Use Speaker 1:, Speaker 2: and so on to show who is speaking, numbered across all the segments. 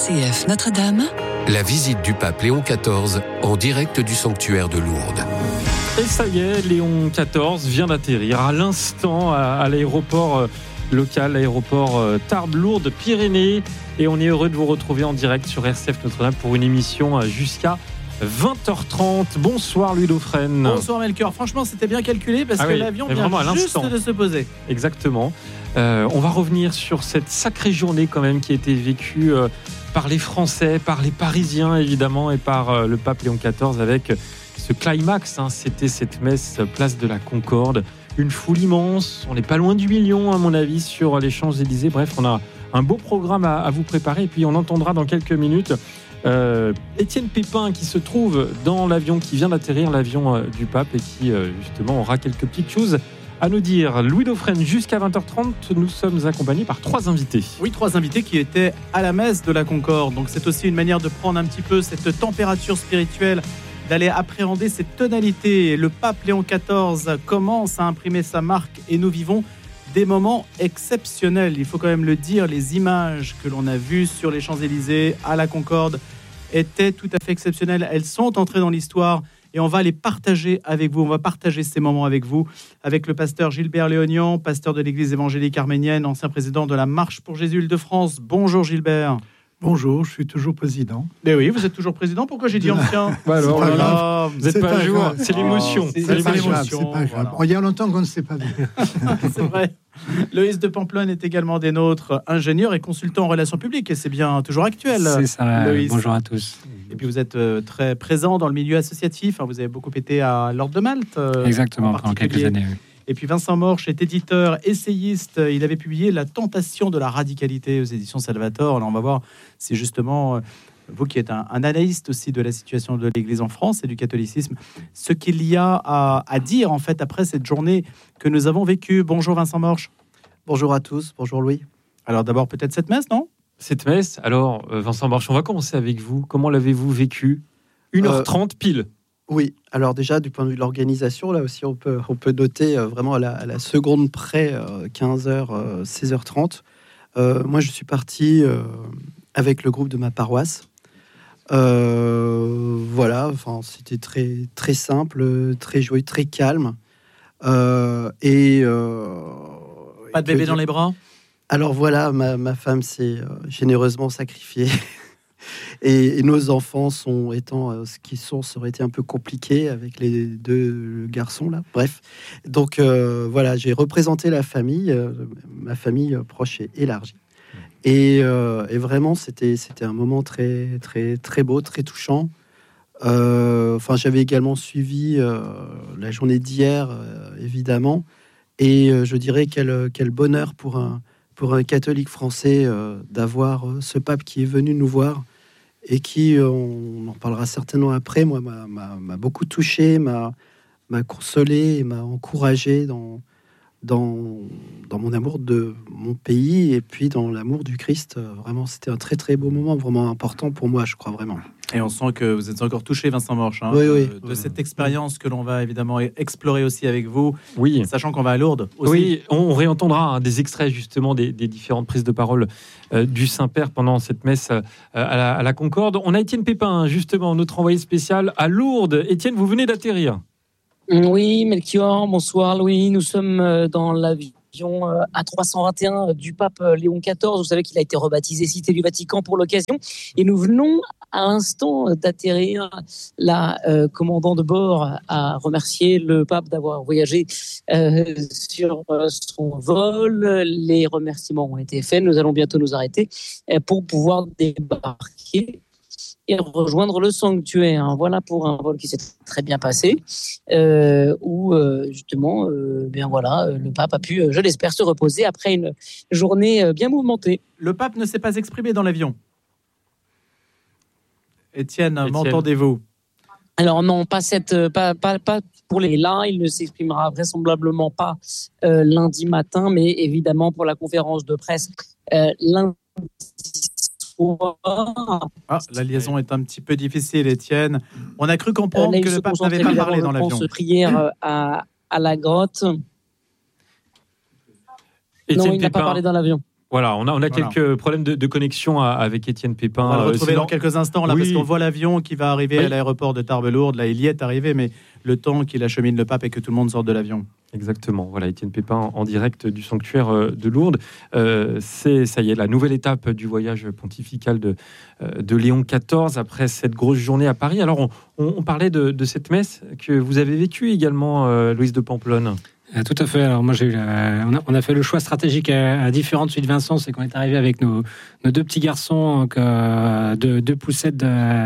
Speaker 1: RCF Notre-Dame.
Speaker 2: La visite du pape Léon XIV en direct du sanctuaire de Lourdes.
Speaker 3: Et ça y est, Léon XIV vient d'atterrir à l'instant à l'aéroport local, l'aéroport Tarbes-Lourdes-Pyrénées. Et on est heureux de vous retrouver en direct sur RCF Notre-Dame pour une émission jusqu'à 20h30. Bonsoir Louis Dauphren.
Speaker 4: Bonsoir Melchior. Franchement, c'était bien calculé parce que l'avion vient juste de se poser.
Speaker 3: Exactement. On va revenir sur cette sacrée journée quand même qui a été vécue par les Français, par les Parisiens évidemment et par le pape Léon XIV avec ce climax. C'était cette messe place de la Concorde. Une foule immense. On n'est pas loin du million à mon avis sur les Champs-Élysées. Bref, on a un beau programme à vous préparer. Et puis on entendra dans quelques minutes Étienne Pépin qui se trouve dans l'avion qui vient d'atterrir, l'avion du pape, et qui justement aura quelques petites choses à nous dire. Louis Dauphren, jusqu'à 20h30, nous sommes accompagnés par 3 invités.
Speaker 4: Oui, 3 invités qui étaient à la messe de la Concorde. Donc c'est aussi une manière de prendre un petit peu cette température spirituelle, d'aller appréhender cette tonalité. Le pape Léon XIV commence à imprimer sa marque et nous vivons des moments exceptionnels. Il faut quand même le dire, les images que l'on a vues sur les Champs-Élysées, à la Concorde, étaient tout à fait exceptionnelles. Elles sont entrées dans l'histoire et on va les partager avec vous. On va partager ces moments avec vous, avec le pasteur Gilbert Léognan, pasteur de l'église évangélique arménienne, ancien président de la Marche pour Jésus Île-de-France. Bonjour Gilbert.
Speaker 5: Bonjour, je suis toujours président.
Speaker 4: Mais oui, vous êtes toujours président. Pourquoi j'ai dit ancien?
Speaker 3: Alors là, vous n'êtes pas à jour. C'est l'émotion.
Speaker 5: C'est pas grave. Voilà. Il y a longtemps qu'on ne s'est pas vu.
Speaker 4: C'est vrai. Loïs de Pamplonne est également des nôtres, ingénieur et consultant en relations publiques. Et c'est bien toujours actuel.
Speaker 6: C'est ça,
Speaker 4: Loïs.
Speaker 6: Bonjour à tous.
Speaker 4: Et puis vous êtes très présent dans le milieu associatif. Vous avez beaucoup été à l'Ordre de Malte.
Speaker 6: Exactement, pendant quelques années. Oui.
Speaker 4: Et puis Vincent Morche est éditeur, essayiste. Il avait publié La tentation de la radicalité aux éditions Salvator. Alors on va voir si justement, vous qui êtes un analyste aussi de la situation de l'Église en France et du catholicisme, ce qu'il y a à dire en fait après cette journée que nous avons vécue. Bonjour Vincent Morche.
Speaker 7: Bonjour à tous, bonjour Louis.
Speaker 4: Alors d'abord peut-être cette messe, non ?
Speaker 3: Cette messe, alors Vincent Morche, on va commencer avec vous. Comment l'avez-vous vécu ? 1h30 pile.
Speaker 7: Oui, alors déjà du point de vue de l'organisation, là aussi on peut noter vraiment à la seconde près, 15h, 16h30. Moi je suis parti avec le groupe de ma paroisse. Voilà, enfin c'était très, très simple, très joyeux, très calme.
Speaker 4: Pas de bébé dans les bras ?
Speaker 7: Alors voilà, ma femme s'est généreusement sacrifiée. Et nos enfants étant ce qu'ils sont, ça aurait été un peu compliqué avec les 2 garçons là. Bref, donc voilà, j'ai représenté la famille, ma famille proche et élargie. Et vraiment, c'était un moment très très très beau, très touchant. Enfin, j'avais également suivi la journée d'hier, évidemment, et je dirais quel bonheur pour un catholique français d'avoir ce pape qui est venu nous voir. Et qui, on en parlera certainement après, moi, m'a beaucoup touché, m'a consolé et m'a encouragé dans mon amour de mon pays et puis dans l'amour du Christ. Vraiment, c'était un très très beau moment, vraiment important pour moi, je crois vraiment.
Speaker 4: Et on sent que vous êtes encore touché, Vincent Morche,
Speaker 7: oui.
Speaker 4: De cette expérience que l'on va évidemment explorer aussi avec vous,
Speaker 3: oui.
Speaker 4: Sachant qu'on va à Lourdes aussi.
Speaker 3: Oui, on réentendra des extraits justement des différentes prises de parole du Saint-Père pendant cette messe à la Concorde. On a Étienne Pépin, justement, notre envoyé spécial à Lourdes. Étienne, vous venez d'atterrir.
Speaker 8: Oui, Melchior, bonsoir Louis. Nous sommes dans l'avion A321 du pape Léon XIV. Vous savez qu'il a été rebaptisé Cité du Vatican pour l'occasion. Et nous venons à l'instant d'atterrir. La commandant de bord a remercié le pape d'avoir voyagé sur son vol. Les remerciements ont été faits. Nous allons bientôt nous arrêter pour pouvoir débarquer et rejoindre le sanctuaire. Voilà pour un vol qui s'est très bien passé, où justement, le pape a pu, je l'espère, se reposer après une journée bien mouvementée.
Speaker 4: Le pape ne s'est pas exprimé dans l'avion. Étienne, m'entendez-vous ?
Speaker 8: Alors non, pas pour les là. Il ne s'exprimera vraisemblablement pas lundi matin, mais évidemment pour la conférence de presse lundi.
Speaker 4: La liaison est un petit peu difficile, Étienne. On a cru comprendre que le pape n'avait pas parlé dans l'avion.
Speaker 8: Prière à la grotte.
Speaker 3: Étienne
Speaker 8: non, il n'a pas parlé dans l'avion.
Speaker 3: Voilà, on a quelques problèmes de connexion avec Étienne Pépin.
Speaker 4: On va le retrouver dans quelques instants, là, parce qu'on voit l'avion qui va arriver à l'aéroport de Tarbes-Lourdes. Là, il y est arrivé, mais le temps qu'il achemine le pape et que tout le monde sorte de l'avion.
Speaker 3: Exactement. Voilà, Étienne Pépin en direct du sanctuaire de Lourdes. Ça y est, la nouvelle étape du voyage pontifical de Léon XIV après cette grosse journée à Paris. Alors, on parlait de cette messe que vous avez vécue également, Louise de Pamplonne.
Speaker 6: Tout à fait. Alors moi, on a fait le choix stratégique à différentes suites. Vincent, c'est qu'on est arrivé avec nos deux petits garçons, deux poussettes.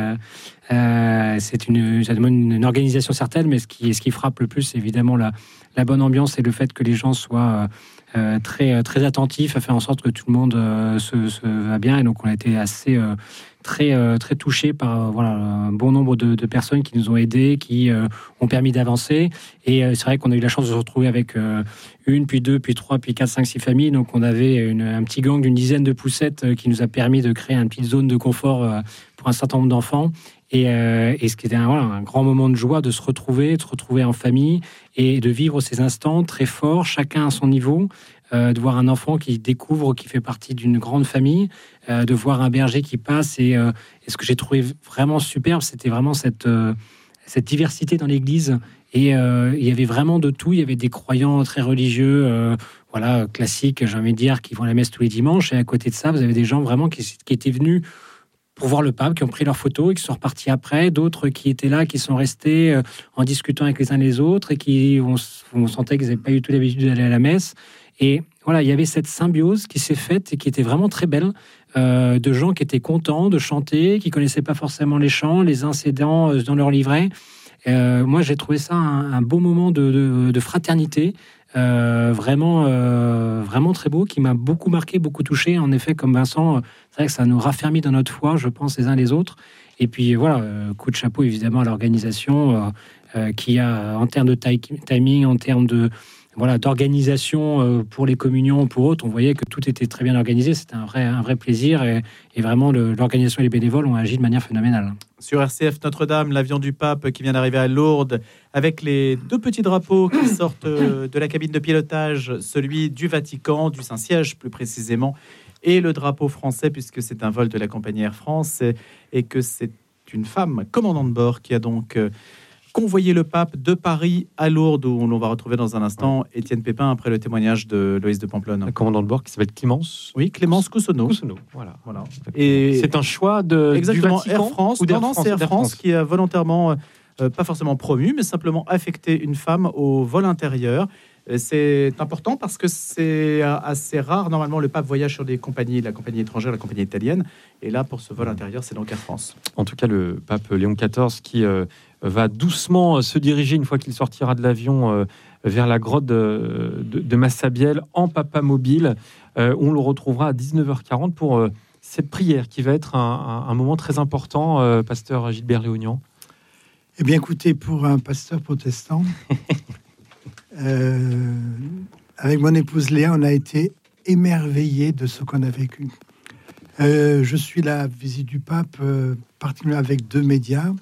Speaker 6: Ça demande une organisation certaine, mais ce qui frappe le plus, c'est évidemment la bonne ambiance et le fait que les gens soient très très attentifs à faire en sorte que tout le monde se va bien. Et donc on a été assez très touchés par un bon nombre de personnes qui nous ont aidés, qui ont permis d'avancer. Et c'est vrai qu'on a eu la chance de se retrouver avec une, puis deux, puis trois, puis 4, 5, 6 familles. Donc on avait un petit gang d'une dizaine de poussettes qui nous a permis de créer une petite zone de confort pour un certain nombre d'enfants. Et ce qui était un grand moment de joie de se retrouver en famille et de vivre ces instants très forts, chacun à son niveau, de voir un enfant qui découvre, qui fait partie d'une grande famille, de voir un berger qui passe. Et ce que j'ai trouvé vraiment superbe, c'était vraiment cette diversité dans l'église. Et il y avait vraiment de tout. Il y avait des croyants très religieux, classiques, j'ai envie de dire, qui vont à la messe tous les dimanches. Et à côté de ça, vous avez des gens vraiment qui étaient venus pour voir le pape, qui ont pris leurs photos et qui sont repartis après, d'autres qui étaient là, qui sont restés en discutant avec les uns les autres et qui on sentait qu'ils n'avaient pas eu tout l'habitude d'aller à la messe. Et voilà, il y avait cette symbiose qui s'est faite et qui était vraiment très belle, de gens qui étaient contents de chanter, qui connaissaient pas forcément les chants, les incidents dans leur livret. Moi, j'ai trouvé ça un beau moment de fraternité, vraiment très beau, qui m'a beaucoup marqué, beaucoup touché. En effet, comme Vincent, c'est vrai que ça nous raffermit dans notre foi, je pense, les uns les autres. Et puis voilà, coup de chapeau évidemment à l'organisation qui a, en termes de timing, en termes d'organisation pour les communions, pour autres, on voyait que tout était très bien organisé. C'était un vrai plaisir et vraiment l'organisation et les bénévoles ont agi de manière phénoménale.
Speaker 4: Sur RCF Notre-Dame, l'avion du pape qui vient d'arriver à Lourdes avec les deux petits drapeaux qui sortent de la cabine de pilotage, celui du Vatican, du Saint-Siège plus précisément, et le drapeau français puisque c'est un vol de la compagnie Air France et que c'est une femme commandant de bord qui a donc convoyer le pape de Paris à Lourdes, où on va retrouver dans un instant Étienne Pépin après le témoignage de Loïs de Pamplonne.
Speaker 3: Un commandant de bord qui s'appelle Clémence.
Speaker 4: Oui, Clémence Coussonneau.
Speaker 3: Voilà.
Speaker 4: Et
Speaker 3: c'est un choix de
Speaker 4: exactement
Speaker 3: du Vatican
Speaker 4: Air France. Non, c'est Air France qui a volontairement, pas forcément promu, mais simplement affecté une femme au vol intérieur. C'est important parce que c'est assez rare. Normalement, le pape voyage sur des compagnies, la compagnie étrangère, la compagnie italienne. Et là, pour ce vol intérieur, c'est donc Air France.
Speaker 3: En tout cas, le pape Léon XIV qui va doucement se diriger, une fois qu'il sortira de l'avion, vers la grotte de Massabielle en papa mobile. On le retrouvera à 19h40 pour cette prière qui va être un moment très important, pasteur Gilbert Léognan.
Speaker 5: Eh bien, écoutez, pour un pasteur protestant, avec mon épouse Léa, on a été émerveillés de ce qu'on a vécu. Je suis la visite du pape, particulièrement avec 2 médias,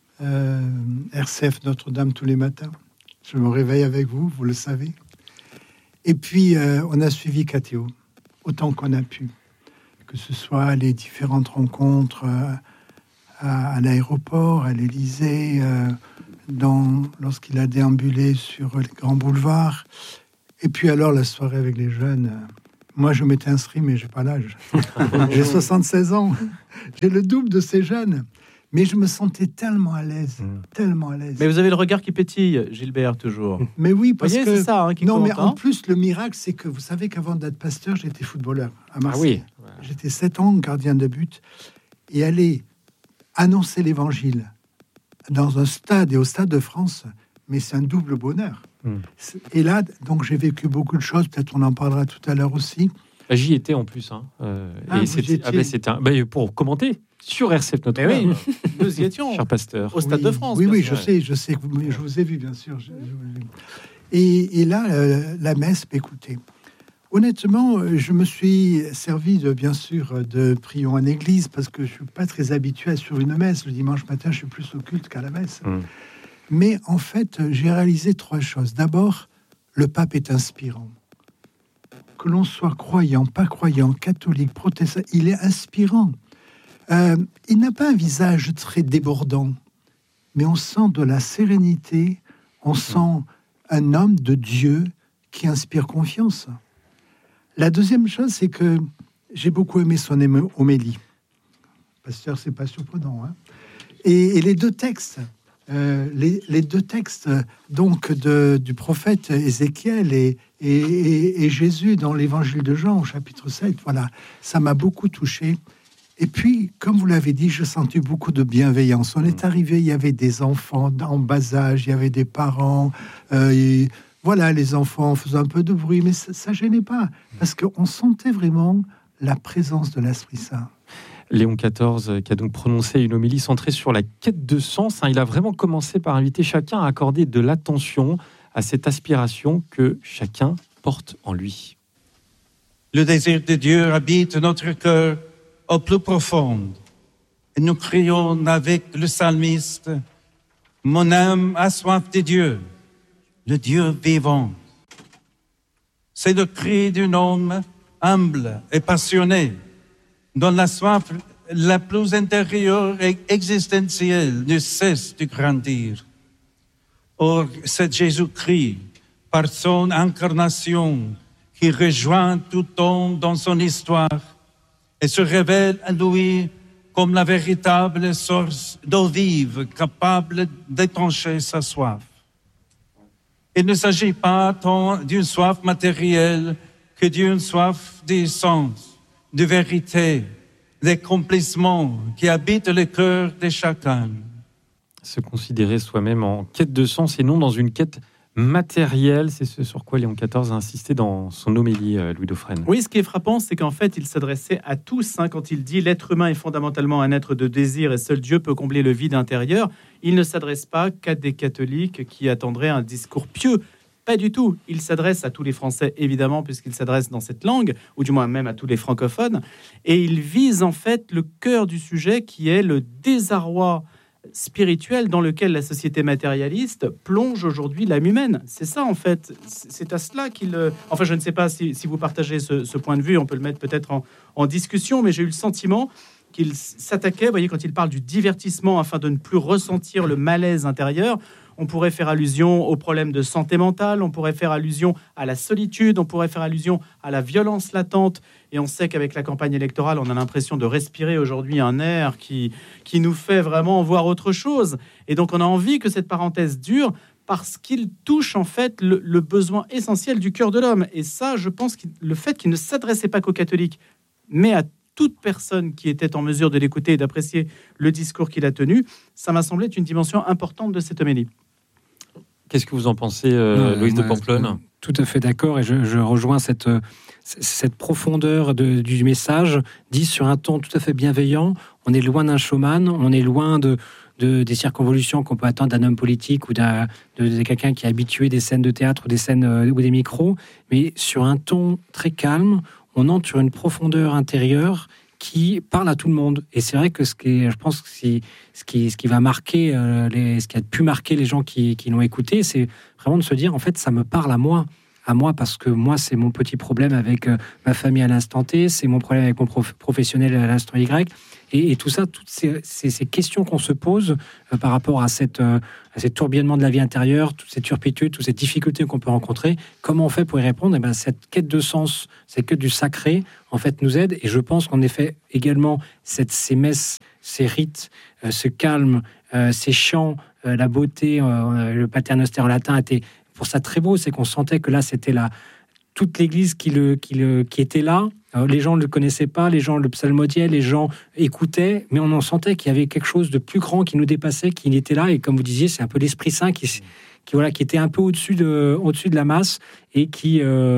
Speaker 5: RCF Notre-Dame tous les matins. Je me réveille avec vous, vous le savez. Et puis, on a suivi KTO, autant qu'on a pu. Que ce soit les différentes rencontres à l'aéroport, à l'Élysée, lorsqu'il a déambulé sur les grands boulevards. Et puis alors, la soirée avec les jeunes. Moi, je m'étais inscrit, mais je n'ai pas l'âge. J'ai 76 ans. J'ai le double de ces jeunes. Mais je me sentais tellement à l'aise, tellement à l'aise.
Speaker 4: Mais vous avez le regard qui pétille, Gilbert, toujours.
Speaker 5: Mais oui, parce que
Speaker 4: c'est ça qui
Speaker 5: non,
Speaker 4: compte,
Speaker 5: mais en plus, le miracle, c'est que vous savez qu'avant d'être pasteur, j'étais footballeur à Marseille. Ah oui. J'étais 7 ans gardien de but et aller annoncer l'Évangile dans un stade et au Stade de France, mais c'est un double bonheur. Et là, donc, j'ai vécu beaucoup de choses. Peut-être on en parlera tout à l'heure aussi.
Speaker 3: J'y étais en plus, et c'était pour commenter sur RCF Notre-Dame.
Speaker 4: Oui, nous y étions,
Speaker 3: cher pasteur.
Speaker 4: Au Stade de France.
Speaker 5: Oui, je sais que je vous ai vu, bien sûr. Et là, la messe, écoutez, honnêtement, je me suis servi, bien sûr, de prions en église, parce que je ne suis pas très habitué à suivre une messe. Le dimanche matin, je suis plus au culte qu'à la messe. Mais en fait, j'ai réalisé 3 choses. D'abord, le pape est inspirant. que l'on soit croyant, pas croyant, catholique, protestant, il est inspirant. Il n'a pas un visage très débordant, mais on sent de la sérénité, on sent un homme de Dieu qui inspire confiance. La deuxième chose, c'est que j'ai beaucoup aimé son homélie. Pasteur, c'est pas surprenant, hein. Et les deux textes, les deux textes donc du prophète Ézéchiel et Jésus dans l'évangile de Jean au chapitre 7, voilà, ça m'a beaucoup touché. Et puis, comme vous l'avez dit, je sentis beaucoup de bienveillance. On est arrivé, il y avait des enfants en bas âge, il y avait des parents, voilà, les enfants faisaient un peu de bruit, mais ça gênait pas, parce qu'on sentait vraiment la présence de l'Esprit Saint.
Speaker 3: Léon XIV, qui a donc prononcé une homélie centrée sur la quête de sens. Il a vraiment commencé par inviter chacun à accorder de l'attention à cette aspiration que chacun porte en lui.
Speaker 1: Le désir de Dieu habite notre cœur au plus profond. Et nous crions avec le psalmiste, « Mon âme a soif de Dieu, le Dieu vivant. » C'est le cri d'un homme humble et passionné, dont la soif la plus intérieure et existentielle ne cesse de grandir. Or, c'est Jésus-Christ, par son incarnation, qui rejoint tout homme dans son histoire et se révèle à lui comme la véritable source d'eau vive, capable d'étancher sa soif. Il ne s'agit pas tant d'une soif matérielle que d'une soif du sens, de vérité, d'accomplissement qui habite le cœur de chacun.
Speaker 3: Se considérer soi-même en quête de sens et non dans une quête matérielle, c'est ce sur quoi Léon XIV a insisté dans son homélie, Louis Dauphren.
Speaker 4: Oui, ce qui est frappant, c'est qu'en fait, il s'adressait à tous. Quand il dit « l'être humain est fondamentalement un être de désir et seul Dieu peut combler le vide intérieur », il ne s'adresse pas qu'à des catholiques qui attendraient un discours pieux. Pas du tout. Il s'adresse à tous les Français, évidemment, puisqu'il s'adresse dans cette langue, ou du moins même à tous les francophones. Et il vise en fait le cœur du sujet, qui est le désarroi spirituel dans lequel la société matérialiste plonge aujourd'hui l'âme humaine. C'est ça, en fait. C'est à cela qu'il... Enfin, je ne sais pas si vous partagez ce point de vue. On peut le mettre peut-être en discussion, mais j'ai eu le sentiment qu'il s'attaquait, vous voyez, quand il parle du divertissement afin de ne plus ressentir le malaise intérieur. On pourrait faire allusion aux problèmes de santé mentale, on pourrait faire allusion à la solitude, on pourrait faire allusion à la violence latente. Et on sait qu'avec la campagne électorale, on a l'impression de respirer aujourd'hui un air qui nous fait vraiment voir autre chose. Et donc, on a envie que cette parenthèse dure parce qu'il touche en fait le besoin essentiel du cœur de l'homme. Et ça, je pense que le fait qu'il ne s'adressait pas qu'aux catholiques, mais à toute personne qui était en mesure de l'écouter et d'apprécier le discours qu'il a tenu, ça m'a semblé être une dimension importante de cette homélie.
Speaker 3: Qu'est-ce que vous en pensez, Loïs de Pamplonne ?
Speaker 6: Tout à fait d'accord, et je rejoins cette profondeur du message, dit sur un ton tout à fait bienveillant. On est loin d'un showman, on est loin des circonvolutions qu'on peut attendre d'un homme politique ou de quelqu'un qui est habitué des scènes de théâtre ou des scènes ou des micros, mais sur un ton très calme, on entre sur une profondeur intérieure qui parle à tout le monde. Et c'est vrai que ce qui va marquer, ce qui a pu marquer les gens qui l'ont écouté, c'est vraiment de se dire, en fait, ça me parle à moi, parce que moi, c'est mon petit problème avec ma famille à l'instant T, c'est mon problème avec mon professionnel à l'instant Y, et tout ça, toutes ces questions qu'on se pose par rapport à ces tourbillonnements de la vie intérieure, toutes ces turpitudes, toutes ces difficultés qu'on peut rencontrer, comment on fait pour y répondre ? Et cette quête de sens, cette quête du sacré, en fait, nous aide. Et je pense qu'en effet, également, ces messes, ces rites, ce calme, ces chants, la beauté, le paternoster en latin était pour ça très beau, c'est qu'on sentait que là, c'était toute l'Église qui était là. Les gens ne le connaissaient pas, les gens le psalmodiaient, les gens écoutaient, mais on en sentait qu'il y avait quelque chose de plus grand qui nous dépassait, qui était là. Et comme vous disiez, c'est un peu l'Esprit Saint qui était un peu au-dessus de la masse et qui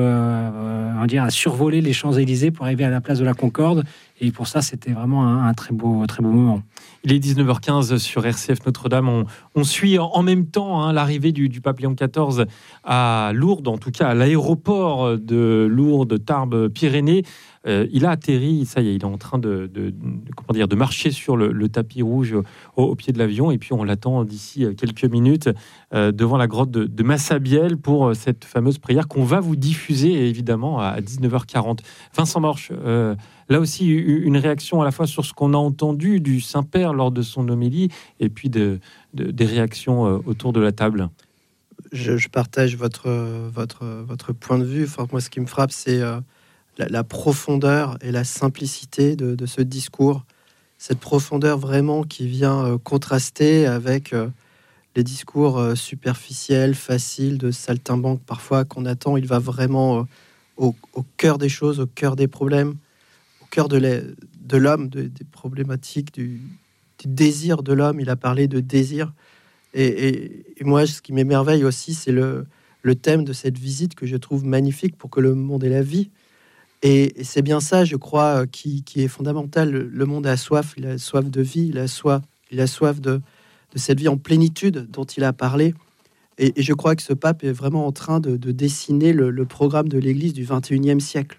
Speaker 6: a survolé les Champs-Élysées pour arriver à la place de la Concorde. Et pour ça, c'était vraiment un très beau moment.
Speaker 3: Il est 19h15 sur RCF Notre-Dame. On suit en même temps l'arrivée du pape Léon XIV à Lourdes, en tout cas à l'aéroport de Lourdes, Tarbes, Pyrénées. il a atterri, ça y est, il est en train de marcher sur le tapis rouge au pied de l'avion, et puis on l'attend d'ici quelques minutes devant la grotte de Massabielle pour cette fameuse prière qu'on va vous diffuser évidemment à 19h40. Vincent Morche, là aussi une réaction à la fois sur ce qu'on a entendu du Saint-Père lors de son homélie, et puis des réactions autour de la table.
Speaker 7: Je partage votre point de vue. Enfin, moi, ce qui me frappe, c'est la profondeur et la simplicité de ce discours. Cette profondeur vraiment qui vient contraster avec les discours superficiels, faciles, de saltimbanque parfois qu'on attend. Il va vraiment au cœur des choses, au cœur des problèmes, au cœur de l'homme, des problématiques, du désir de l'homme. Il a parlé de désir. Et moi, ce qui m'émerveille aussi, c'est le thème de cette visite que je trouve magnifique pour que le monde ait la vie. Et c'est bien ça, je crois, qui est fondamental. Le monde a soif, il a soif de vie, il a soif de cette vie en plénitude dont il a parlé. Et je crois que ce pape est vraiment en train de dessiner le programme de l'Église du XXIe siècle.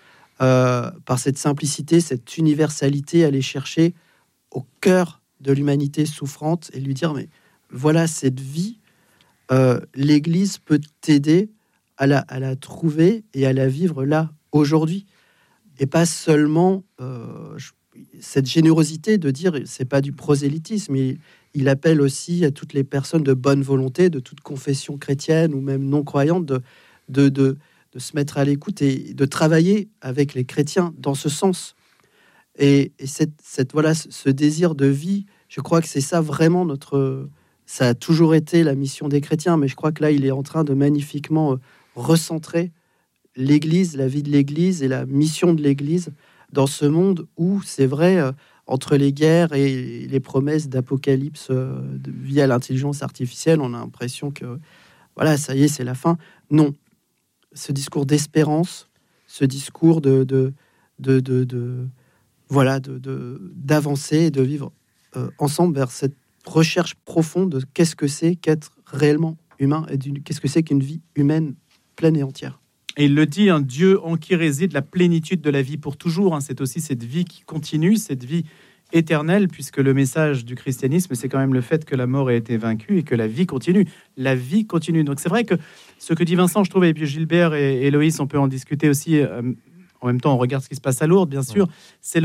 Speaker 7: Par cette simplicité, cette universalité, aller chercher au cœur de l'humanité souffrante et lui dire, mais voilà cette vie, l'Église peut t'aider à la trouver et à la vivre là, aujourd'hui. Et pas seulement cette générosité de dire, c'est pas du prosélytisme, il appelle aussi à toutes les personnes de bonne volonté, de toute confession chrétienne ou même non-croyante, de se mettre à l'écoute et de travailler avec les chrétiens dans ce sens. Et ce désir de vie, je crois que c'est ça vraiment ça a toujours été la mission des chrétiens, mais je crois que là, il est en train de magnifiquement recentrer l'Église, la vie de l'Église et la mission de l'Église dans ce monde où, c'est vrai, entre les guerres et les promesses d'apocalypse via l'intelligence artificielle, on a l'impression que, voilà, ça y est, c'est la fin. Non. Ce discours d'espérance, ce discours d'avancer et de vivre ensemble vers cette recherche profonde de qu'est-ce que c'est qu'être réellement humain et qu'est-ce que c'est qu'une vie humaine pleine et entière.
Speaker 4: Et il le dit, un Dieu en qui réside la plénitude de la vie pour toujours. C'est aussi cette vie qui continue, cette vie éternelle, puisque le message du christianisme, c'est quand même le fait que la mort ait été vaincue et que la vie continue. La vie continue. Donc c'est vrai que ce que dit Vincent, je trouve, et puis Gilbert et Héloïse, on peut en discuter aussi. En même temps, on regarde ce qui se passe à Lourdes, bien sûr. Ouais.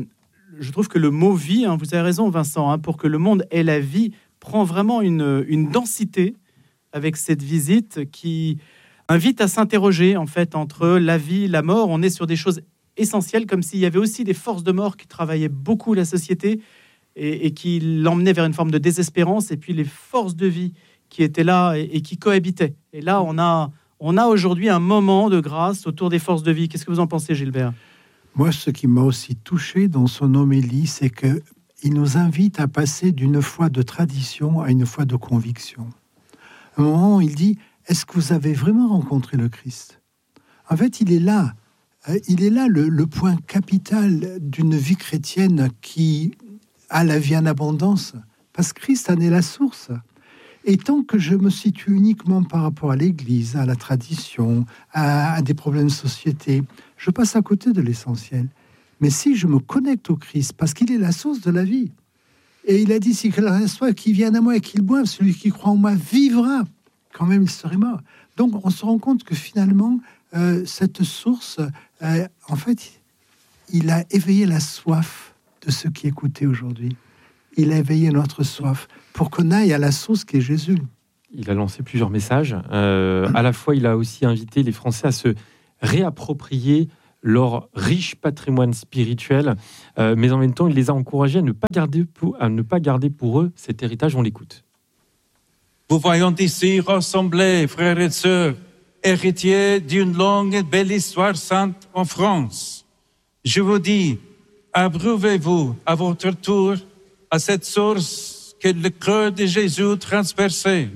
Speaker 4: Je trouve que le mot vie, vous avez raison, Vincent, pour que le monde ait la vie, prend vraiment une densité avec cette visite qui invite à s'interroger en fait entre la vie, la mort. On est sur des choses essentielles, comme s'il y avait aussi des forces de mort qui travaillaient beaucoup la société et qui l'emmenaient vers une forme de désespérance, et puis les forces de vie qui étaient là et qui cohabitaient. Et là, on a aujourd'hui un moment de grâce autour des forces de vie. Qu'est-ce que vous en pensez, Gilbert ?
Speaker 5: Moi, ce qui m'a aussi touché dans son homélie, c'est qu'il nous invite à passer d'une foi de tradition à une foi de conviction. À un moment, il dit: est-ce que vous avez vraiment rencontré le Christ ? En fait, il est là. Il est là le point capital d'une vie chrétienne qui a la vie en abondance. Parce que Christ en est la source. Et tant que je me situe uniquement par rapport à l'Église, à la tradition, à des problèmes de société, je passe à côté de l'essentiel. Mais si je me connecte au Christ, parce qu'il est la source de la vie, et il a dit, si quelqu'un soit qui vienne à moi et qu'il boive, celui qui croit en moi vivra. Quand même, il serait mort. Donc, on se rend compte que finalement, cette source, en fait, il a éveillé la soif de ceux qui écoutaient aujourd'hui. Il a éveillé notre soif pour qu'on aille à la source qui est Jésus.
Speaker 3: Il a lancé plusieurs messages. À la fois, il a aussi invité les Français à se réapproprier leur riche patrimoine spirituel, mais en même temps, il les a encouragés à ne pas garder pour eux cet héritage. On l'écoute.
Speaker 1: Vous voyons ici rassemblés, frères et sœurs, héritiers d'une longue et belle histoire sainte en France. Je vous dis, abreuvez-vous à votre tour à cette source que le cœur de Jésus transperçait.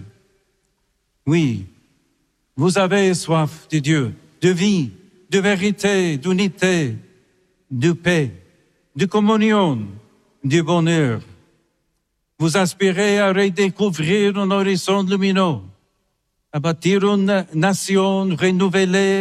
Speaker 1: Oui, vous avez soif de Dieu, de vie, de vérité, d'unité, de paix, de communion, de bonheur. Vous aspirez à redécouvrir un horizon lumineux, à bâtir une nation renouvelée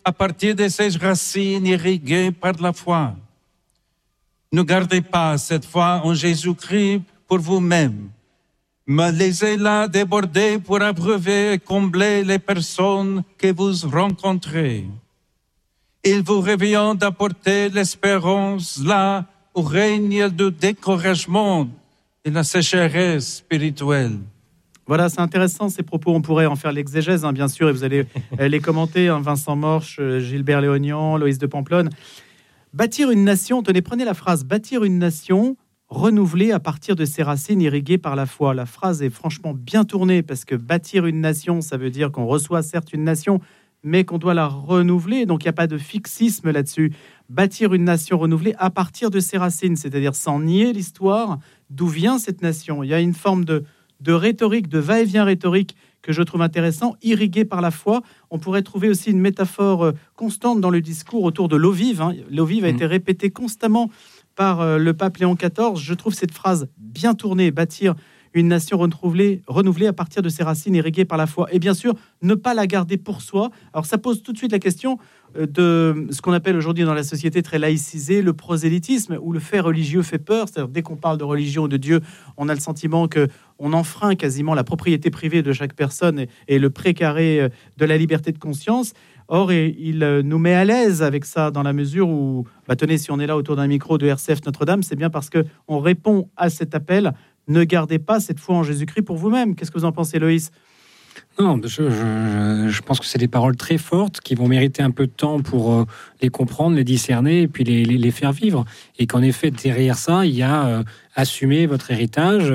Speaker 1: à partir de ses racines irriguées par la foi. Ne gardez pas cette foi en Jésus-Christ pour vous-même, mais laissez-la déborder pour abreuver et combler les personnes que vous rencontrez. Il vous revient d'apporter l'espérance là où règne le découragement et la sécheresse spirituelle.
Speaker 4: Voilà, c'est intéressant ces propos. On pourrait en faire l'exégèse, bien sûr, et vous allez les commenter. Vincent Morche, Gilbert Léognan, Loïs de Pamplonne. Bâtir une nation, tenez, prenez la phrase. Bâtir une nation renouvelée à partir de ses racines irriguées par la foi. La phrase est franchement bien tournée parce que bâtir une nation, ça veut dire qu'on reçoit certes une nation, mais qu'on doit la renouveler. Donc il n'y a pas de fixisme là-dessus. Bâtir une nation renouvelée à partir de ses racines, c'est-à-dire sans nier l'histoire, d'où vient cette nation. Il y a une forme de rhétorique, de va-et-vient rhétorique que je trouve intéressant, irrigué par la foi. On pourrait trouver aussi une métaphore constante dans le discours autour de l'eau vive. L'eau vive a été répétée constamment par le pape Léon XIV. Je trouve cette phrase bien tournée, bâtir une nation renouvelée à partir de ses racines irriguées par la foi. Et bien sûr, ne pas la garder pour soi. Alors ça pose tout de suite la question de ce qu'on appelle aujourd'hui dans la société très laïcisée, le prosélytisme, où le fait religieux fait peur. C'est-à-dire, dès qu'on parle de religion ou de Dieu, on a le sentiment qu'on enfreint quasiment la propriété privée de chaque personne et le précaré de la liberté de conscience. Or, il nous met à l'aise avec ça dans la mesure où, tenez, si on est là autour d'un micro de RCF Notre-Dame, c'est bien parce qu'on répond à cet appel. Ne gardez pas cette foi en Jésus-Christ pour vous-même. Qu'est-ce que vous en pensez, Loïs ?
Speaker 6: Non, je pense que c'est des paroles très fortes qui vont mériter un peu de temps pour les comprendre, les discerner et puis les faire vivre. Et qu'en effet, derrière ça, il y a assumer votre héritage.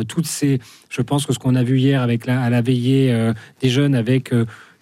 Speaker 6: Je pense que ce qu'on a vu hier à la veillée des jeunes avec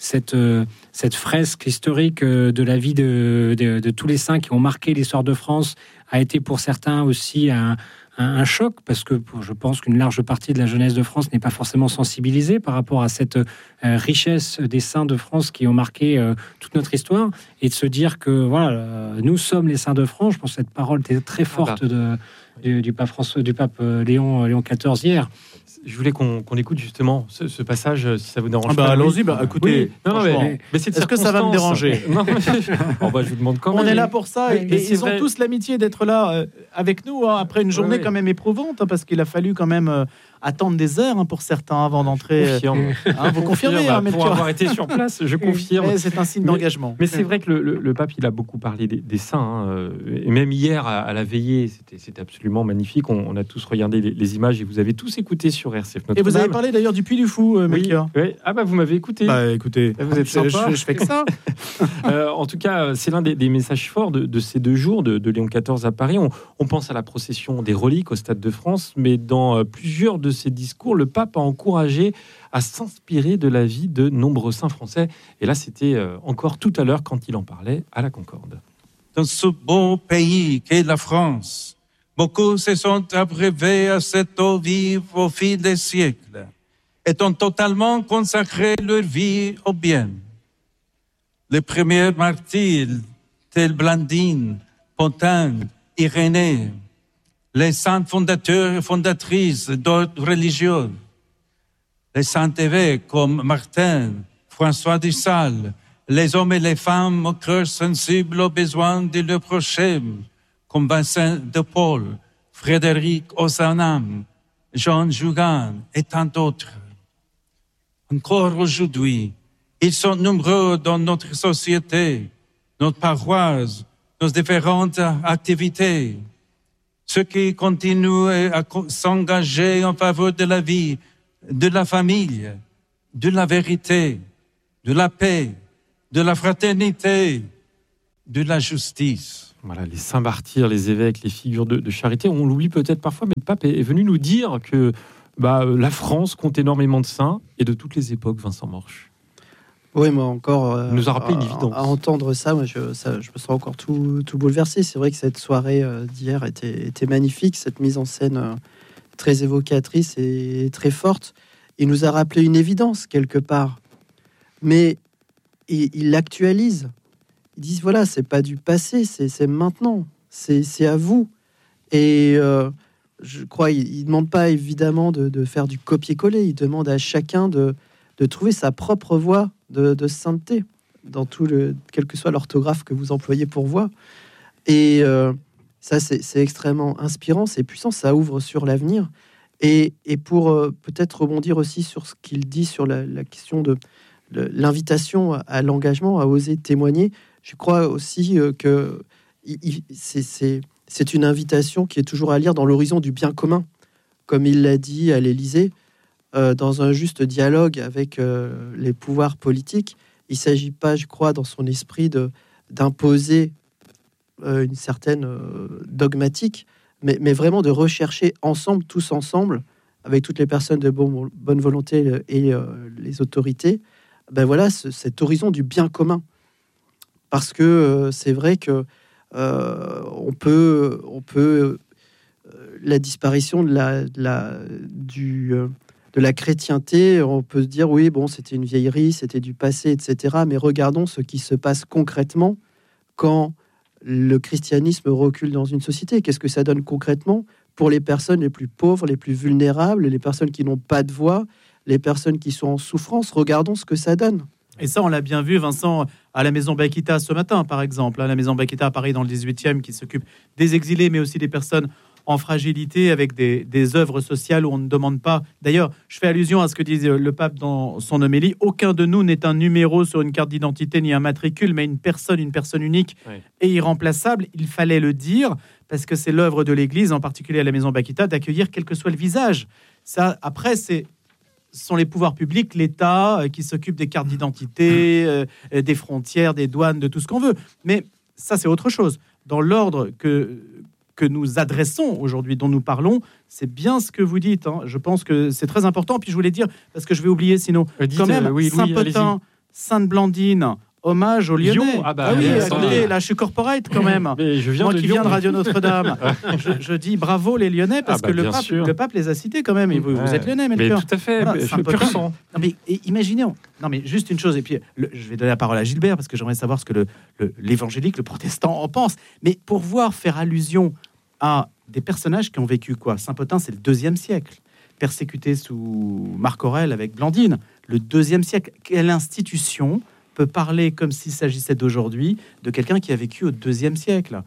Speaker 6: cette fresque historique de la vie de tous les saints qui ont marqué l'histoire de France a été pour certains aussi un choc, parce que je pense qu'une large partie de la jeunesse de France n'est pas forcément sensibilisée par rapport à cette richesse des saints de France qui ont marqué toute notre histoire, et de se dire que voilà, nous sommes les saints de France. Je pense que cette parole était très forte du pape Léon XIV hier.
Speaker 3: Je voulais qu'on écoute justement ce passage, si ça vous dérange pas.
Speaker 4: Allons-y, écoutez.
Speaker 3: Oui. Non, mais
Speaker 4: est-ce que ça va me déranger ?
Speaker 3: Non, je vous demande quand même.
Speaker 4: On est là pour ça, et ils ont tous l'amitié d'être là avec nous après une journée quand même éprouvante, parce qu'il a fallu quand même attendre des heures pour certains avant d'entrer. Vous confirmez,
Speaker 3: pour avoir été sur place, je confirme.
Speaker 4: C'est un signe d'engagement.
Speaker 3: Mais c'est vrai que le pape, il a beaucoup parlé des saints, et même hier à la veillée, c'était absolument magnifique. On a tous regardé les images et vous avez tous écouté sur RCF Notre-Dame.
Speaker 4: Et vous avez parlé d'ailleurs du Puy du Fou, Melchior.
Speaker 3: Oui. Ah vous m'avez écouté.
Speaker 4: Écoutez,
Speaker 3: vous êtes sympa.
Speaker 4: Je fais que ça.
Speaker 3: En tout cas, c'est l'un des messages forts de ces 2 jours de Léon XIV à Paris. On pense à la procession des reliques au Stade de France, mais dans plusieurs de ses discours, le pape a encouragé à s'inspirer de la vie de nombreux saints français. Et là, c'était encore tout à l'heure quand il en parlait à la Concorde.
Speaker 1: Dans ce beau pays qu'est la France, beaucoup se sont abreuvés à cette eau vive au fil des siècles et ont totalement consacré leur vie au bien. Les premiers martyrs, tels Blandine, Pontin, Irénée, les saints fondateurs et fondatrices d'ordres religieux, les saints évêques comme Martin, François de Sales, les hommes et les femmes au cœur sensible aux besoins de leur prochain, comme Vincent de Paul, Frédéric Ozanam, Jean Jougan et tant d'autres. Encore aujourd'hui, ils sont nombreux dans notre société, notre paroisse, nos différentes activités. Ceux qui continuent à s'engager en faveur de la vie, de la famille, de la vérité, de la paix, de la fraternité, de la justice.
Speaker 3: Voilà, les saints martyrs, les évêques, les figures de charité, on l'oublie peut-être parfois, mais le pape est venu nous dire que la France compte énormément de saints, et de toutes les époques, Vincent Morche.
Speaker 7: Oui, moi encore,
Speaker 3: il nous a rappelé une évidence.
Speaker 7: À entendre ça, je me sens encore tout bouleversé. C'est vrai que cette soirée d'hier était magnifique, cette mise en scène très évocatrice et très forte. Il nous a rappelé une évidence quelque part, mais il l'actualise. Ils disent voilà, c'est pas du passé, c'est maintenant, c'est à vous. Et je crois il demande pas évidemment de faire du copier-coller. Il demande à chacun de trouver sa propre voie de sainteté. quel que soit l'orthographe que vous employez pour voix. Et ça, c'est extrêmement inspirant, c'est puissant, ça ouvre sur l'avenir. Et pour peut-être rebondir aussi sur ce qu'il dit sur la question de l'invitation à l'engagement, à oser témoigner, je crois aussi que c'est une invitation qui est toujours à lire dans l'horizon du bien commun, comme il l'a dit à l'Élysée, dans un juste dialogue avec les pouvoirs politiques. Il ne s'agit pas, je crois, dans son esprit d'imposer une certaine dogmatique, mais vraiment de rechercher ensemble, tous ensemble, avec toutes les personnes de bonne volonté et les autorités, cet horizon du bien commun. Parce que c'est vrai que on peut la disparition de la chrétienté, on peut se dire oui, bon, c'était une vieillerie, c'était du passé, etc. Mais regardons ce qui se passe concrètement quand le christianisme recule dans une société. Qu'est-ce que ça donne concrètement pour les personnes les plus pauvres, les plus vulnérables, les personnes qui n'ont pas de voix, les personnes qui sont en souffrance? Regardons ce que ça donne.
Speaker 4: Et ça, on l'a bien vu, Vincent, à la Maison Bakita ce matin, par exemple. À la Maison Bakita à Paris, dans le 18e, qui s'occupe des exilés, mais aussi des personnes en fragilité, avec des œuvres sociales où on ne demande pas. D'ailleurs, je fais allusion à ce que dit le pape dans son homélie. Aucun de nous n'est un numéro sur une carte d'identité ni un matricule, mais une personne unique et irremplaçable. Il fallait le dire, parce que c'est l'œuvre de l'Église, en particulier à la Maison Bakita, d'accueillir quel que soit le visage. Ça, après, ce sont les pouvoirs publics, l'État, qui s'occupe des cartes d'identité, des frontières, des douanes, de tout ce qu'on veut. Mais ça, c'est autre chose. Dans l'ordre que nous adressons aujourd'hui, dont nous parlons, c'est bien ce que vous dites. Hein. Je pense que c'est très important. Puis je voulais dire, parce que je vais oublier sinon, quand même, Saint-Potin, Sainte-Blandine, hommage aux Lyonnais. Attendez, là je suis corporate quand même. Moi qui viens de Radio Notre-Dame, je dis bravo les Lyonnais, parce que le pape les a cités quand même. Et vous êtes Lyonnais, Melchior.
Speaker 3: Tout à fait, je suis pur sang.
Speaker 4: Non mais imaginez, juste une chose, et puis je vais donner la parole à Gilbert, parce que j'aimerais savoir ce que l'évangélique, le protestant en pense. Mais pour voir faire allusion à des personnages qui ont vécu quoi. Saint-Potin, c'est le 2e siècle. Persécuté sous Marc Aurèle avec Blandine, le 2e siècle. Quelle institution peut parler comme s'il s'agissait d'aujourd'hui de quelqu'un qui a vécu au 2e siècle?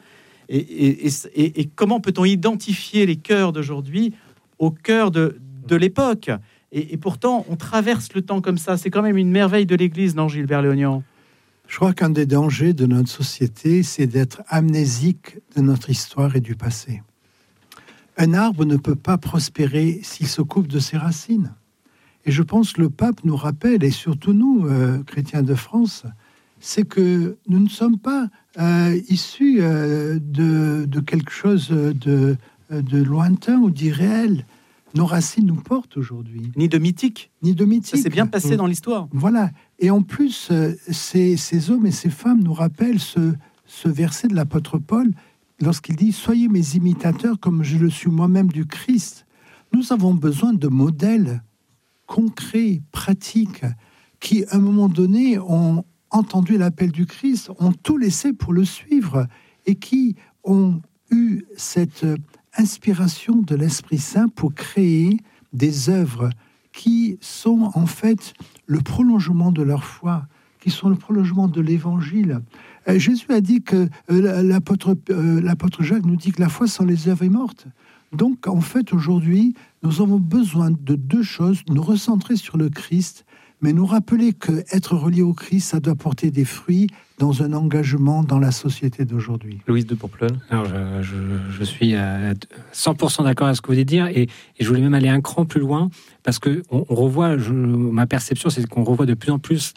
Speaker 4: Et comment peut-on identifier les cœurs d'aujourd'hui au cœur de l'époque? Et pourtant, on traverse le temps comme ça. C'est quand même une merveille de l'Église, non, Gilbert Léognan?
Speaker 5: Je crois qu'un des dangers de notre société, c'est d'être amnésique de notre histoire et du passé. Un arbre ne peut pas prospérer s'il se coupe de ses racines. Et je pense que le pape nous rappelle, et surtout nous, chrétiens de France, c'est que nous ne sommes pas issus de quelque chose de lointain ou d'irréel. Nos racines nous portent aujourd'hui.
Speaker 4: Ni de mythique. Ça s'est bien passé dans l'histoire.
Speaker 5: Voilà. Et en plus, ces hommes et ces femmes nous rappellent ce verset de l'apôtre Paul, lorsqu'il dit « Soyez mes imitateurs comme je le suis moi-même du Christ ». Nous avons besoin de modèles concrets, pratiques, qui, à un moment donné, ont entendu l'appel du Christ, ont tout laissé pour le suivre, et qui ont eu cette inspiration de l'Esprit Saint pour créer des œuvres qui sont en fait le prolongement de leur foi, qui sont le prolongement de l'Évangile. Jésus a dit que l'apôtre Jacques nous dit que la foi sans les œuvres est morte. Donc, en fait, aujourd'hui, nous avons besoin de deux choses, nous recentrer sur le Christ, mais nous rappeler qu'être relié au Christ, ça doit porter des fruits dans un engagement dans la société d'aujourd'hui.
Speaker 3: Louise de Pourpleune.
Speaker 6: Alors, je suis à 100% d'accord avec ce que vous venez de dire, et je voulais même aller un cran plus loin, parce que on revoit, ma perception, c'est qu'on revoit de plus en plus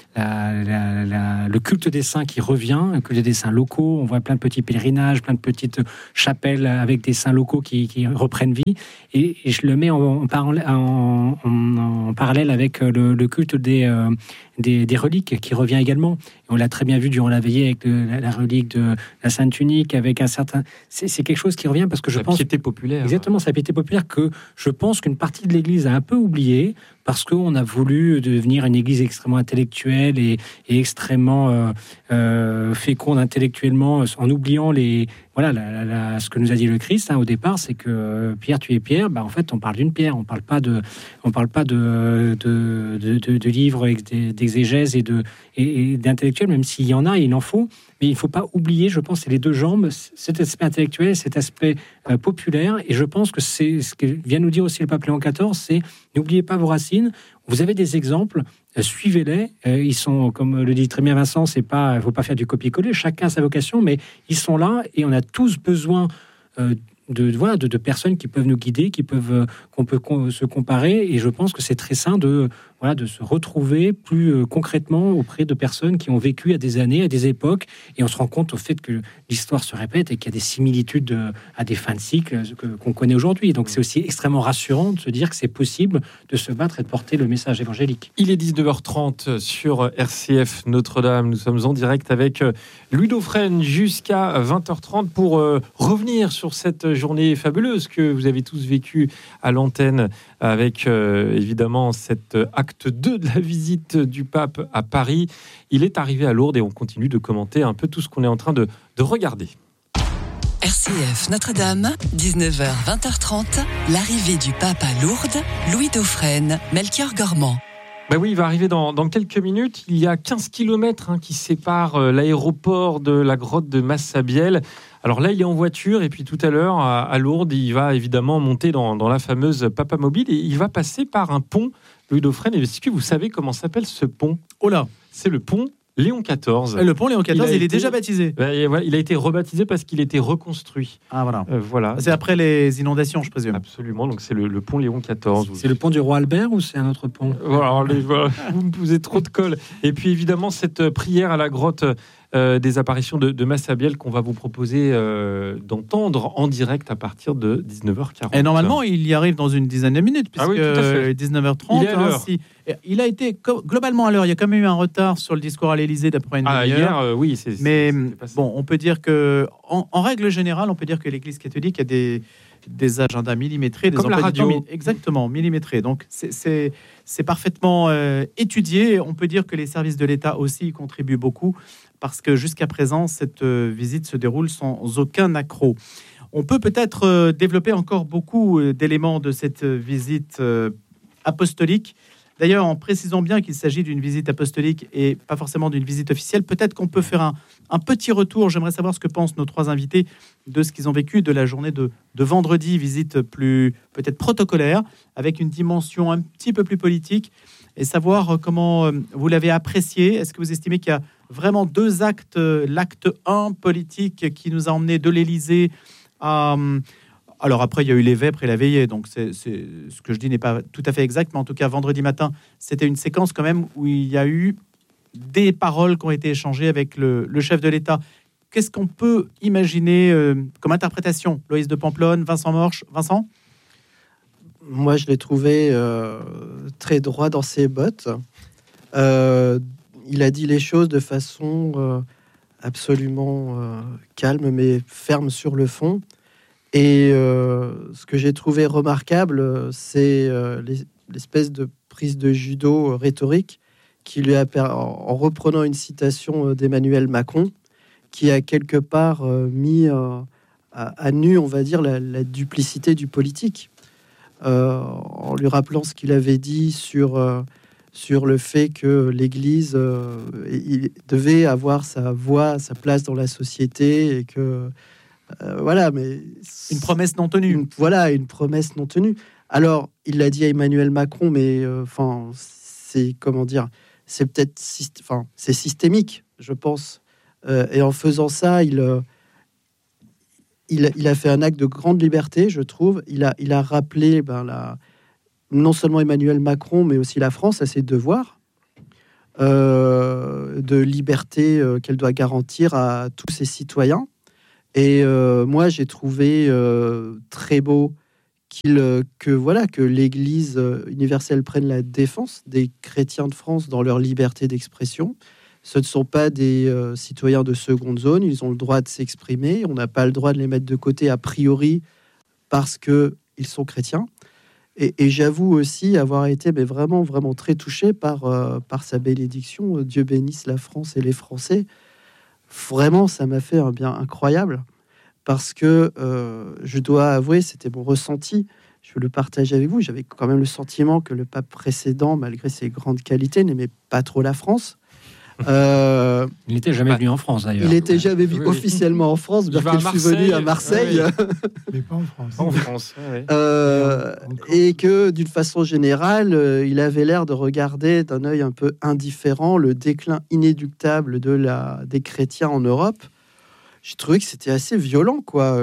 Speaker 6: le culte des saints qui revient, le culte des saints locaux. On voit plein de petits pèlerinages, plein de petites chapelles avec des saints locaux qui reprennent vie. Et je le mets en parallèle avec le culte des reliques qui revient également. Et on l'a très bien vu durant la veillée avec la relique de la Sainte Tunique, avec un certain... C'est quelque chose qui revient parce que je pense...
Speaker 3: La piété populaire.
Speaker 6: Exactement, c'est la piété populaire que je pense qu'une partie de l'Église a un peu oublié, parce qu'on a voulu devenir une Église extrêmement intellectuelle et extrêmement féconde intellectuellement, en oubliant les voilà, ce que nous a dit le Christ au départ, c'est que Pierre, tu es Pierre. En fait, on parle d'une pierre. On parle pas de livres d'exégèse et d'intellectuels, même s'il y en a, il en faut. Mais il ne faut pas oublier, je pense, c'est les deux jambes, cet aspect intellectuel, cet aspect populaire. Et je pense que c'est ce que vient nous dire aussi le pape Léon XIV, c'est n'oubliez pas vos racines. Vous avez des exemples, suivez-les. Ils sont, comme le dit très bien Vincent, il ne faut pas faire du copier-coller. Chacun a sa vocation, mais ils sont là et on a tous besoin de personnes qui peuvent nous guider, qu'on peut se comparer. Et je pense que c'est très sain de se retrouver plus concrètement auprès de personnes qui ont vécu à des années, à des époques. Et on se rend compte au fait que l'histoire se répète et qu'il y a des similitudes à des fins de cycle qu'on connaît aujourd'hui. Donc c'est aussi extrêmement rassurant de se dire que c'est possible de se battre et de porter le message évangélique.
Speaker 3: Il est 19h30 sur RCF Notre-Dame. Nous sommes en direct avec Louis Dauphren jusqu'à 20h30 pour revenir sur cette journée fabuleuse que vous avez tous vécue à l'antenne avec évidemment cet acte 2 de la visite du pape à Paris. Il est arrivé à Lourdes et on continue de commenter un peu tout ce qu'on est en train de regarder.
Speaker 9: RCF Notre-Dame, 19h, 20h30, l'arrivée du pape à Lourdes, Louis Dauphren, Melchior Gormand.
Speaker 3: Oui, il va arriver dans quelques minutes. Il y a 15 km qui séparent l'aéroport de la grotte de Massabielle. Alors là, il est en voiture et puis tout à l'heure, à Lourdes, il va évidemment monter dans la fameuse Papamobile et il va passer par un pont, Louis Dauphren. Est-ce que vous savez comment s'appelle ce pont ?
Speaker 4: Oh là !
Speaker 3: C'est le pont Léon XIV.
Speaker 4: Le pont Léon XIV, il est déjà baptisé.
Speaker 3: Il a été rebaptisé parce qu'il était reconstruit.
Speaker 4: Ah voilà.
Speaker 3: Voilà.
Speaker 4: C'est après les inondations, je présume.
Speaker 3: Absolument. Donc c'est le pont Léon XIV.
Speaker 6: C'est le pont du roi Albert ou c'est un autre pont ?
Speaker 3: Voilà, vous me posez trop de colle. Et puis évidemment cette prière à la grotte des apparitions de Massabielle qu'on va vous proposer d'entendre en direct à partir de 19h40.
Speaker 4: Et normalement, il y arrive dans une dizaine de minutes, puisque 19h30. Il a été globalement à l'heure. Il y a quand même eu un retard sur le discours à l'Élysée d'après une demi-heure.
Speaker 3: Hier, oui.
Speaker 4: Mais on peut dire que, en règle générale, on peut dire que l'Église catholique a des agendas millimétrés, des
Speaker 3: comme la radio.
Speaker 4: Exactement, millimétrés. Donc c'est parfaitement étudié. On peut dire que les services de l'État aussi y contribuent beaucoup, parce que jusqu'à présent, cette visite se déroule sans aucun accroc. On peut peut-être développer encore beaucoup d'éléments de cette visite apostolique. D'ailleurs, en précisant bien qu'il s'agit d'une visite apostolique et pas forcément d'une visite officielle, peut-être qu'on peut faire un petit retour. J'aimerais savoir ce que pensent nos trois invités de ce qu'ils ont vécu de la journée de vendredi, visite plus peut-être protocolaire, avec une dimension un petit peu plus politique, et savoir comment vous l'avez apprécié. Est-ce que vous estimez qu'il y a vraiment deux actes, l'acte 1 politique qui nous a emmenés de l'Élysée à... Alors après, il y a eu les vêpres et la veillée, donc c'est ce que je dis n'est pas tout à fait exact, mais en tout cas, vendredi matin, c'était une séquence quand même où il y a eu des paroles qui ont été échangées avec le chef de l'État. Qu'est-ce qu'on peut imaginer comme interprétation ? Loïs de Pamplonne, Vincent Morche. Vincent ?
Speaker 7: Moi, je l'ai trouvé très droit dans ses bottes. Il a dit les choses de façon absolument calme, mais ferme sur le fond. Et ce que j'ai trouvé remarquable, c'est l'espèce de prise de judo rhétorique qui lui a en reprenant une citation d'Emmanuel Macron, qui a quelque part mis à nu, on va dire, la duplicité du politique, en lui rappelant ce qu'il avait dit sur le fait que l'Église il devait avoir sa voix, sa place dans la société, et que voilà, mais
Speaker 4: une promesse non tenue.
Speaker 7: Une promesse non tenue. Alors, il l'a dit à Emmanuel Macron, mais c'est comment dire, c'est peut-être, c'est systémique, je pense. Et en faisant ça, il a fait un acte de grande liberté, je trouve. Il a rappelé non seulement Emmanuel Macron, mais aussi la France à ses devoirs de liberté qu'elle doit garantir à tous ses citoyens. Et moi, j'ai trouvé très beau que l'Église universelle prenne la défense des chrétiens de France dans leur liberté d'expression. Ce ne sont pas des citoyens de seconde zone, ils ont le droit de s'exprimer. On n'a pas le droit de les mettre de côté a priori parce qu'ils sont chrétiens. Et j'avoue aussi avoir été vraiment, vraiment très touché par sa bénédiction. Dieu bénisse la France et les Français. Vraiment, ça m'a fait un bien incroyable. parce que je dois avouer, c'était mon ressenti. Je veux le partager avec vous. J'avais quand même le sentiment que le pape précédent, malgré ses grandes qualités, n'aimait pas trop la France.
Speaker 6: Il n'était jamais venu en France, d'ailleurs.
Speaker 7: Il n'était jamais venu officiellement en France, bien que je suis venu à Marseille.
Speaker 5: Mais pas en France.
Speaker 3: En France, ouais.
Speaker 7: Et que, d'une façon générale, il avait l'air de regarder d'un œil un peu indifférent le déclin inéluctable des chrétiens en Europe. J'ai trouvé que c'était assez violent, quoi.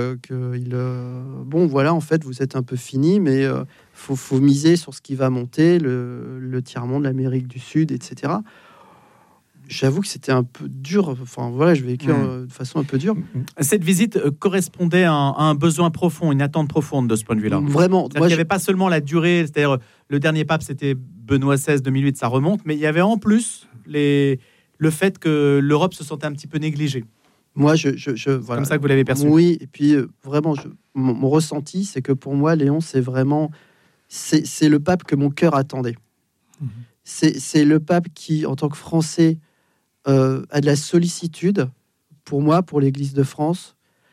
Speaker 7: Bon, voilà, en fait, vous êtes un peu fini, mais faut miser sur ce qui va monter, le tiers-monde, l'Amérique du Sud, etc. J'avoue que c'était un peu dur. Enfin, voilà, je l'ai vécu de façon un peu dure.
Speaker 4: Cette visite correspondait à un besoin profond, une attente profonde de ce point de vue-là.
Speaker 7: Vraiment.
Speaker 4: Il n'y avait pas seulement la durée, c'est-à-dire le dernier pape, c'était Benoît XVI, 2008, ça remonte, mais il y avait en plus le fait que l'Europe se sentait un petit peu négligée.
Speaker 7: Moi,
Speaker 4: voilà. Comme ça que vous l'avez perçu.
Speaker 7: Oui, et puis vraiment, mon ressenti, c'est que pour moi, Léon, c'est vraiment... C'est le pape que mon cœur attendait. C'est le pape qui, en tant que Français, a de la sollicitude pour moi, pour l'Église de France,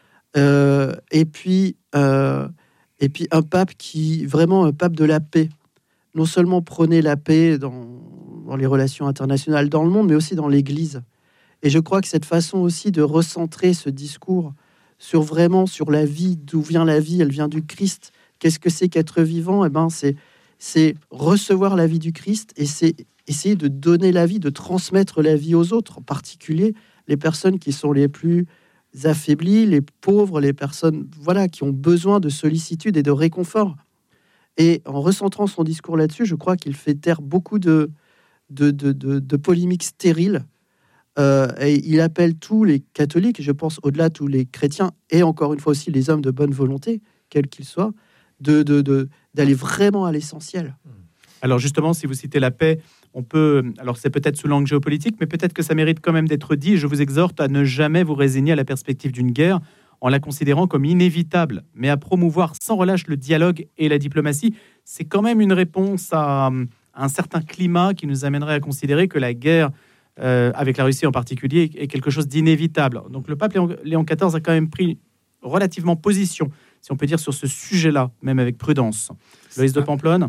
Speaker 7: et puis un pape vraiment un pape de la paix. Non seulement prôner la paix dans les relations internationales dans le monde, mais aussi dans l'Église. Et je crois que cette façon aussi de recentrer ce discours sur la vie, d'où vient la vie, elle vient du Christ. Qu'est-ce que c'est qu'être vivant ? Eh ben, c'est recevoir la vie du Christ et c'est essayer de donner la vie, de transmettre la vie aux autres, en particulier les personnes qui sont les plus affaiblies, les pauvres, les personnes qui ont besoin de sollicitude et de réconfort. Et en recentrant son discours là-dessus, je crois qu'il fait taire beaucoup de polémiques stériles. Et il appelle tous les catholiques, je pense au-delà tous les chrétiens, et encore une fois aussi les hommes de bonne volonté, quels qu'ils soient, d'aller vraiment à l'essentiel.
Speaker 4: Alors justement, si vous citez la paix, on peut... Alors c'est peut-être sous l'angle géopolitique, mais peut-être que ça mérite quand même d'être dit. Je vous exhorte à ne jamais vous résigner à la perspective d'une guerre en la considérant comme inévitable, mais à promouvoir sans relâche le dialogue et la diplomatie. C'est quand même une réponse à un certain climat qui nous amènerait à considérer que la guerre, avec la Russie en particulier, est quelque chose d'inévitable. Donc le pape Léon XIV a quand même pris relativement position, si on peut dire, sur ce sujet-là, même avec prudence. Loïs de Pamplonne.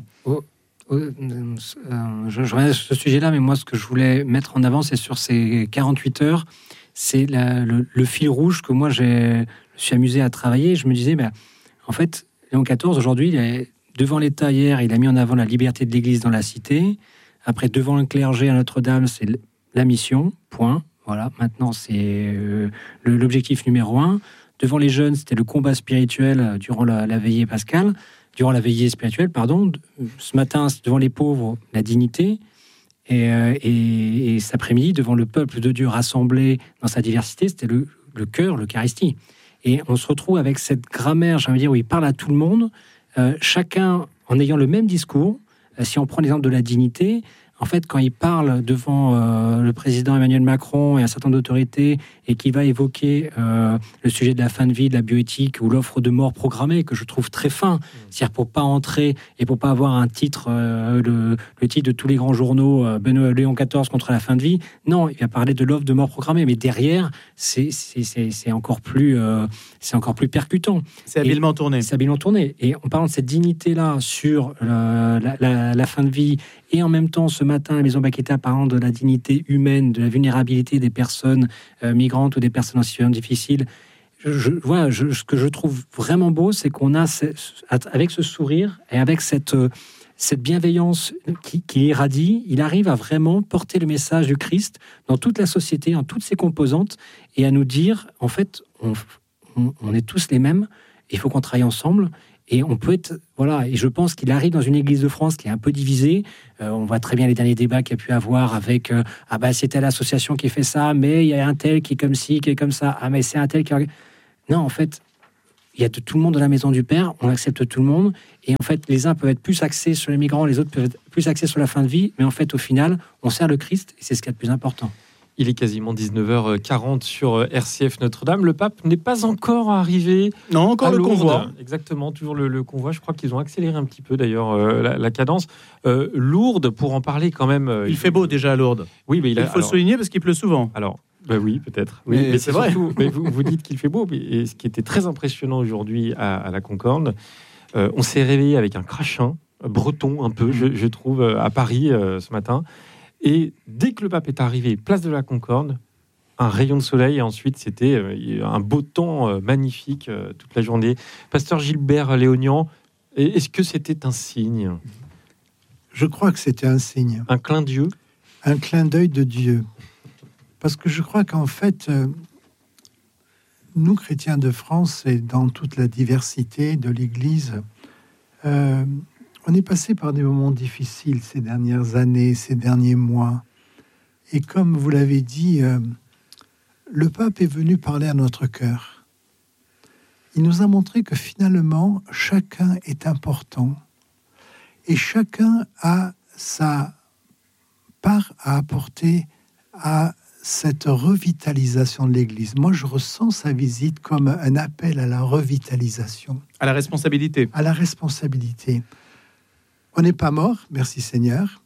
Speaker 6: Je reviens sur ce sujet-là, mais moi, ce que je voulais mettre en avant, c'est sur ces 48 heures, c'est le fil rouge que moi, je me suis amusé à travailler. Je me disais, en fait, Léon XIV, aujourd'hui, devant l'État, hier, il a mis en avant la liberté de l'Église dans la cité. Après, devant le clergé à Notre-Dame, c'est la mission, point. Voilà, maintenant, c'est l'objectif numéro 1. Devant les jeunes, c'était le combat spirituel durant la veillée pascale. Durant la veillée spirituelle, pardon. Ce matin, devant les pauvres, la dignité. Et cet après-midi, devant le peuple de Dieu rassemblé dans sa diversité, c'était le cœur, l'Eucharistie. Et on se retrouve avec cette grammaire, j'ai envie de dire, où il parle à tout le monde, chacun en ayant le même discours. Si on prend l'exemple de la dignité, en fait, quand il parle devant le président Emmanuel Macron et un certain nombre d'autorités et qu'il va évoquer le sujet de la fin de vie, de la bioéthique ou l'offre de mort programmée, que je trouve très fin, c'est-à-dire pour pas entrer et pour pas avoir un titre, le titre de tous les grands journaux, Benoît Léon XIV contre la fin de vie. Non, il va parler de l'offre de mort programmée, mais derrière, c'est encore plus percutant.
Speaker 4: C'est habilement tourné.
Speaker 6: C'est habilement tourné. Et en parlant de cette dignité-là sur la fin de vie, et en même temps, ce matin, la Maison Bakhita parlant de la dignité humaine, de la vulnérabilité des personnes migrantes ou des personnes en situation difficile. Ce que je trouve vraiment beau, c'est qu'on a, avec ce sourire et avec cette bienveillance qui irradie, il arrive à vraiment porter le message du Christ dans toute la société, en toutes ses composantes, et à nous dire, en fait, on est tous les mêmes, il faut qu'on travaille ensemble. Et on peut être, et je pense qu'il arrive dans une église de France qui est un peu divisée. On voit très bien les derniers débats qu'il y a pu avoir avec c'est telle association qui fait ça, mais il y a un tel qui est comme ci, qui est comme ça. Ah, mais c'est un tel qui... Non, en fait, il y a tout le monde dans la maison du Père, on accepte tout le monde. Et en fait, les uns peuvent être plus axés sur les migrants, les autres peuvent être plus axés sur la fin de vie. Mais en fait, au final, on sert le Christ et c'est ce qui est le plus important.
Speaker 3: Il est quasiment 19h40 sur RCF Notre-Dame. Le pape n'est pas encore arrivé.
Speaker 4: Non, encore le convoi.
Speaker 3: Exactement, toujours le convoi. Je crois qu'ils ont accéléré un petit peu d'ailleurs la cadence. Lourdes, pour en parler quand même.
Speaker 4: Il fait beau déjà à Lourdes.
Speaker 3: Oui, mais
Speaker 4: il faut souligner parce qu'il pleut souvent.
Speaker 3: Alors, Ben oui, peut-être. Oui, mais c'est vrai. Surtout, mais vous dites qu'il fait beau. Et ce qui était très impressionnant aujourd'hui à la Concorde, on s'est réveillé avec un crachin breton un peu, je trouve, à Paris ce matin. Et dès que le pape est arrivé, place de la Concorde, un rayon de soleil. Et ensuite, c'était un beau temps magnifique toute la journée. Pasteur Gilbert Léognan, est-ce que c'était un signe ?
Speaker 5: Je crois que c'était un signe.
Speaker 3: Un clin d'yeux ?
Speaker 5: Un clin d'œil de Dieu. Parce que je crois qu'en fait, nous, chrétiens de France, et dans toute la diversité de l'Église, on est passé par des moments difficiles ces dernières années, ces derniers mois. Et comme vous l'avez dit, le pape est venu parler à notre cœur. Il nous a montré que finalement, chacun est important. Et chacun a sa part à apporter à cette revitalisation de l'Église. Moi, je ressens sa visite comme un appel à la revitalisation.
Speaker 4: À la responsabilité.
Speaker 5: À la responsabilité. On n'est pas mort, merci Seigneur.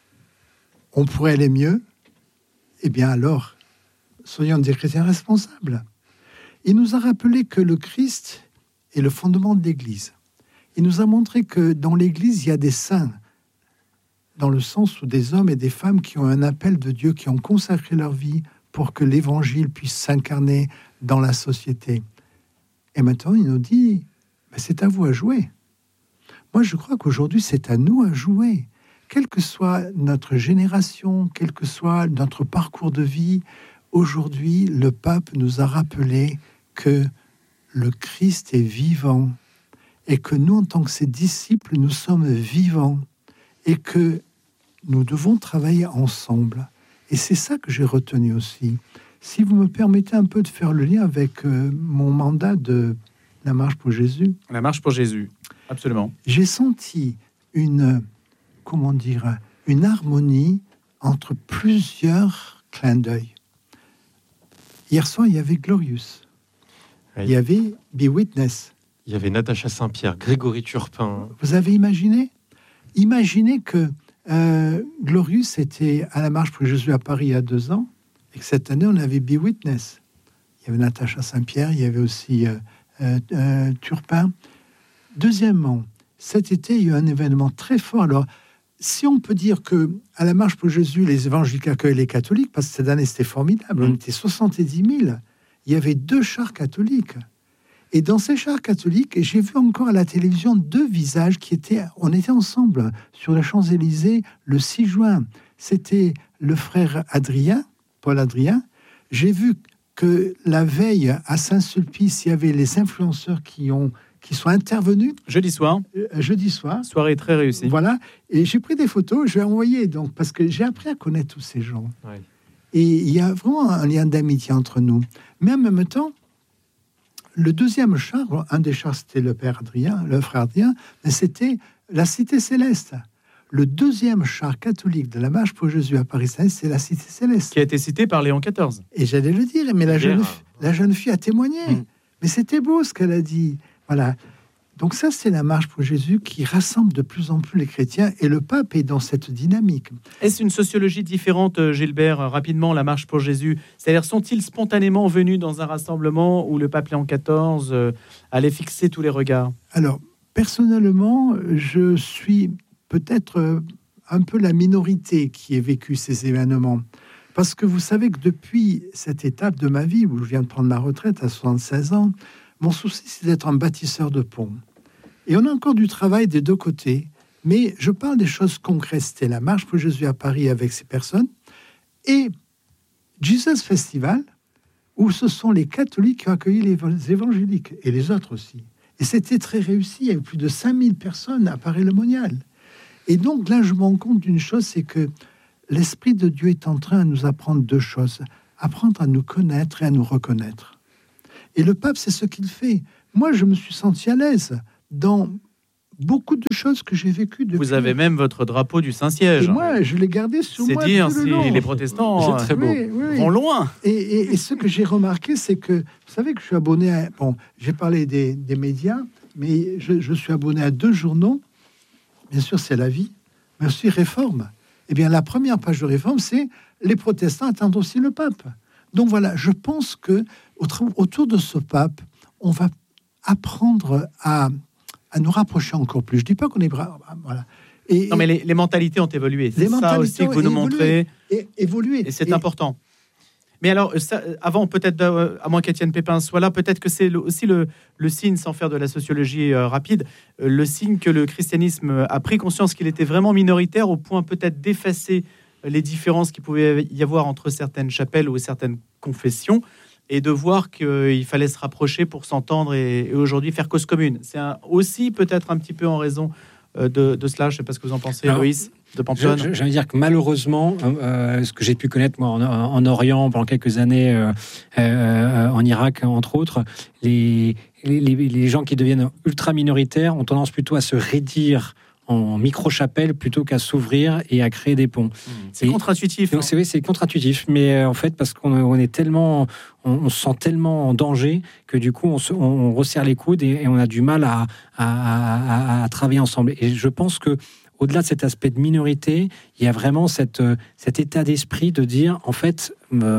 Speaker 5: On pourrait aller mieux. Eh bien alors, soyons des chrétiens responsables. Il nous a rappelé que le Christ est le fondement de l'Église. Il nous a montré que dans l'Église, il y a des saints, dans le sens où des hommes et des femmes qui ont un appel de Dieu, qui ont consacré leur vie pour que l'Évangile puisse s'incarner dans la société. Et maintenant, il nous dit, c'est à vous à jouer. Moi, je crois qu'aujourd'hui, c'est à nous à jouer. Quelle que soit notre génération, quel que soit notre parcours de vie, aujourd'hui, le pape nous a rappelé que le Christ est vivant et que nous, en tant que ses disciples, nous sommes vivants et que nous devons travailler ensemble. Et c'est ça que j'ai retenu aussi. Si vous me permettez un peu de faire le lien avec mon mandat de la Marche pour Jésus.
Speaker 4: La Marche pour Jésus, absolument.
Speaker 5: J'ai senti une harmonie entre plusieurs clins d'œil. Hier soir, il y avait Glorious. Oui. Il y avait Be Witness.
Speaker 3: Il y avait Natacha Saint-Pierre, Grégory Turpin.
Speaker 5: Vous avez imaginé ? Imaginez que Glorious était à la Marche pour Jésus à Paris il y a 2 ans, et que cette année, on avait Be Witness. Il y avait Natacha Saint-Pierre, il y avait aussi Turpin. Deuxièmement, cet été, il y a eu un événement très fort. Alors, si on peut dire que à la Marche pour Jésus, les évangéliques accueillent les catholiques, parce que cette année, c'était formidable, on était 70 000, il y avait 2 chars catholiques. Et dans ces chars catholiques, j'ai vu encore à la télévision 2 visages on était ensemble sur les Champs-Élysées le 6 juin. C'était le frère Adrien, Paul Adrien. J'ai vu que la veille à Saint-Sulpice, il y avait les influenceurs qui sont intervenus.
Speaker 4: Jeudi soir. Soirée très réussie.
Speaker 5: Voilà. Et j'ai pris des photos, je vais envoyer, donc, parce que j'ai appris à connaître tous ces gens. Oui. Et il y a vraiment un lien d'amitié entre nous. Mais en même temps, le deuxième char, un des chars, c'était le frère Adrien, mais c'était la Cité Céleste. Le deuxième char catholique de la Marche pour Jésus à Paris-Saint, c'est la Cité Céleste.
Speaker 4: Qui a été cité par Léon XIV.
Speaker 5: Et j'allais le dire, mais la jeune fille a témoigné. Mais c'était beau ce qu'elle a dit. Voilà. Donc ça, c'est la Marche pour Jésus qui rassemble de plus en plus les chrétiens, et le pape est dans cette dynamique.
Speaker 4: Est-ce une sociologie différente, Gilbert, rapidement, la Marche pour Jésus ? C'est-à-dire, sont-ils spontanément venus dans un rassemblement où le pape Léon XIV allait fixer tous les regards ?
Speaker 5: Alors, personnellement, je suis peut-être un peu la minorité qui ait vécu ces événements. Parce que vous savez que depuis cette étape de ma vie, où je viens de prendre ma retraite à 76 ans, mon souci, c'est d'être un bâtisseur de ponts. Et on a encore du travail des 2 côtés, mais je parle des choses concrètes. C'était la Marche pour Jésus à Paris avec ces personnes, et Jesus Festival, où ce sont les catholiques qui ont accueilli les évangéliques, et les autres aussi. Et c'était très réussi, il y avait plus de 5000 personnes à Paris-le-Monial. Et donc là, je me rends compte d'une chose, c'est que l'Esprit de Dieu est en train de nous apprendre 2 choses. Apprendre à nous connaître et à nous reconnaître. Et le pape, c'est ce qu'il fait. Moi, je me suis senti à l'aise dans beaucoup de choses que j'ai vécues depuis.
Speaker 4: Vous avez même votre drapeau du Saint-Siège.
Speaker 5: Et moi, je l'ai gardé sur moi.
Speaker 4: C'est dire si les protestants vont loin.
Speaker 5: Et ce que j'ai remarqué, c'est que, vous savez que je suis abonné à... Bon, j'ai parlé des médias, mais je suis abonné à 2 journaux. Bien sûr, c'est La Vie, mais aussi Réforme. Eh bien, la première page de Réforme, c'est « Les protestants attendent aussi le pape ». Donc voilà, je pense que autour de ce pape, on va apprendre à nous rapprocher encore plus. Je dis pas qu'on est voilà.
Speaker 4: Non, mais les mentalités ont évolué. C'est ça aussi que vous nous montrez.
Speaker 5: Évolué.
Speaker 4: Et c'est important. Mais alors, avant peut-être, à moins qu'Étienne Pépin soit là, peut-être que c'est aussi le signe, sans faire de la sociologie rapide, le signe que le christianisme a pris conscience qu'il était vraiment minoritaire au point peut-être d'effacer les différences qu'il pouvait y avoir entre certaines chapelles ou certaines confessions et de voir qu'il fallait se rapprocher pour s'entendre et aujourd'hui faire cause commune. C'est aussi peut-être un petit peu en raison de cela. Je ne sais pas ce que vous en pensez, Loïs de Pamplonne.
Speaker 6: Je veux dire que malheureusement, ce que j'ai pu connaître moi en Orient pendant quelques années, en Irak entre autres, les gens qui deviennent ultra minoritaires ont tendance plutôt à se raidir en micro-chapelle plutôt qu'à s'ouvrir et à créer des ponts.
Speaker 4: C'est contre-intuitif.
Speaker 6: Donc c'est contre-intuitif, mais en fait parce qu'on est tellement, on se sent tellement en danger que du coup on resserre les coudes et on a du mal à travailler ensemble. Et je pense que au-delà de cet aspect de minorité, il y a vraiment cet état d'esprit de dire en fait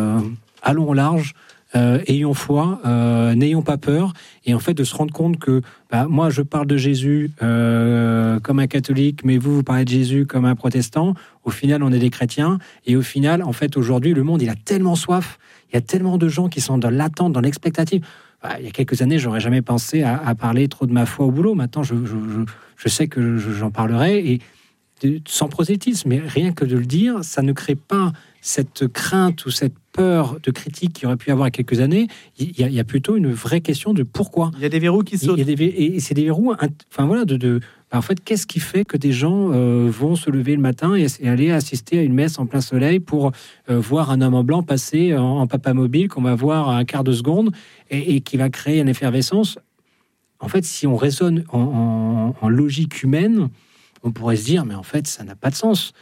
Speaker 6: allons au large. Ayons foi, n'ayons pas peur, et en fait de se rendre compte que moi je parle de Jésus comme un catholique, mais vous parlez de Jésus comme un protestant. Au final, on est des chrétiens, et au final, en fait, aujourd'hui, le monde il a tellement soif, il y a tellement de gens qui sont dans l'attente, dans l'expectative. Il y a quelques années, j'aurais jamais pensé à parler trop de ma foi au boulot. Maintenant, je sais que j'en parlerai, et sans prosélytisme, mais rien que de le dire, ça ne crée pas cette crainte ou cette peur de critique qu'il y aurait pu avoir il y a quelques années. Il y a plutôt une vraie question de pourquoi.
Speaker 4: Il y a des verrous qui sautent.
Speaker 6: Et c'est des verrous, enfin voilà, en fait, qu'est-ce qui fait que des gens vont se lever le matin et aller assister à une messe en plein soleil pour voir un homme en blanc passer en papa mobile qu'on va voir à un quart de seconde et qui va créer une effervescence. En fait, si on raisonne en logique humaine, on pourrait se dire, mais en fait, ça n'a pas de sens.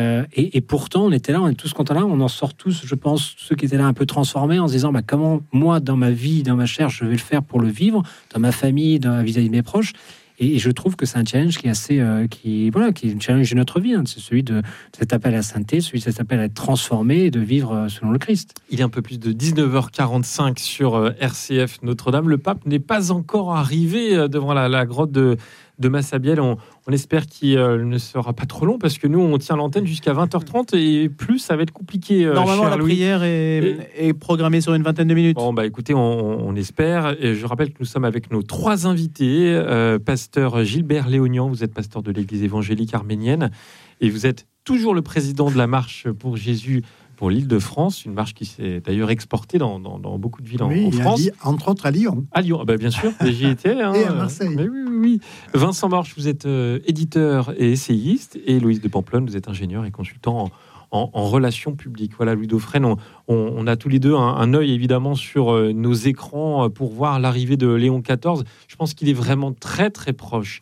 Speaker 6: Et pourtant, on était là, on est tous contents là, on en sort tous, je pense, ceux qui étaient là un peu transformés, en se disant, comment moi, dans ma vie, dans ma chair, je vais le faire pour le vivre, dans ma famille, vis-à-vis de mes proches. Et je trouve que c'est un challenge qui est assez, qui est un challenge de notre vie. C'est celui de cet appel à la sainteté, celui de cet appel à être transformé et de vivre selon le Christ.
Speaker 3: Il est un peu plus de 19h45 sur RCF Notre-Dame. Le pape n'est pas encore arrivé devant la grotte de Massabielle. On espère qu'il ne sera pas trop long parce que nous, on tient l'antenne jusqu'à 20h30 et plus, ça va être compliqué.
Speaker 4: Normalement, la prière est programmée sur une vingtaine de minutes.
Speaker 3: Bon, écoutez, on espère. Et je rappelle que nous sommes avec nos 3 invités. Pasteur Gilbert Léognan, vous êtes pasteur de l'Église évangélique arménienne et vous êtes toujours le président de la Marche pour Jésus pour l'Île-de-France, une marche qui s'est d'ailleurs exportée dans beaucoup de villes en France.
Speaker 5: Entre autres à Lyon.
Speaker 3: À Lyon, bien sûr, j'y étais.
Speaker 5: Et à Marseille.
Speaker 3: Mais oui. Vincent Morche, vous êtes éditeur et essayiste, et Loïs de Pamplonne, vous êtes ingénieur et consultant en relations publiques. Voilà, Louis Dauphren, on a tous les deux un œil évidemment sur nos écrans pour voir l'arrivée de Léon XIV. Je pense qu'il est vraiment très très proche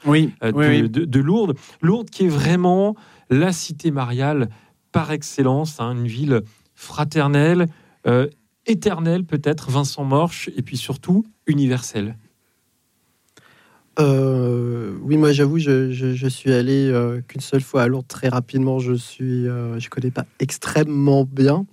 Speaker 3: de Lourdes. Lourdes qui est vraiment la cité mariale par excellence, une ville fraternelle, éternelle peut-être, Vincent Morche, et puis surtout universelle.
Speaker 7: Oui, moi j'avoue, je suis allé qu'une seule fois à Lourdes très rapidement. Je connais pas extrêmement bien,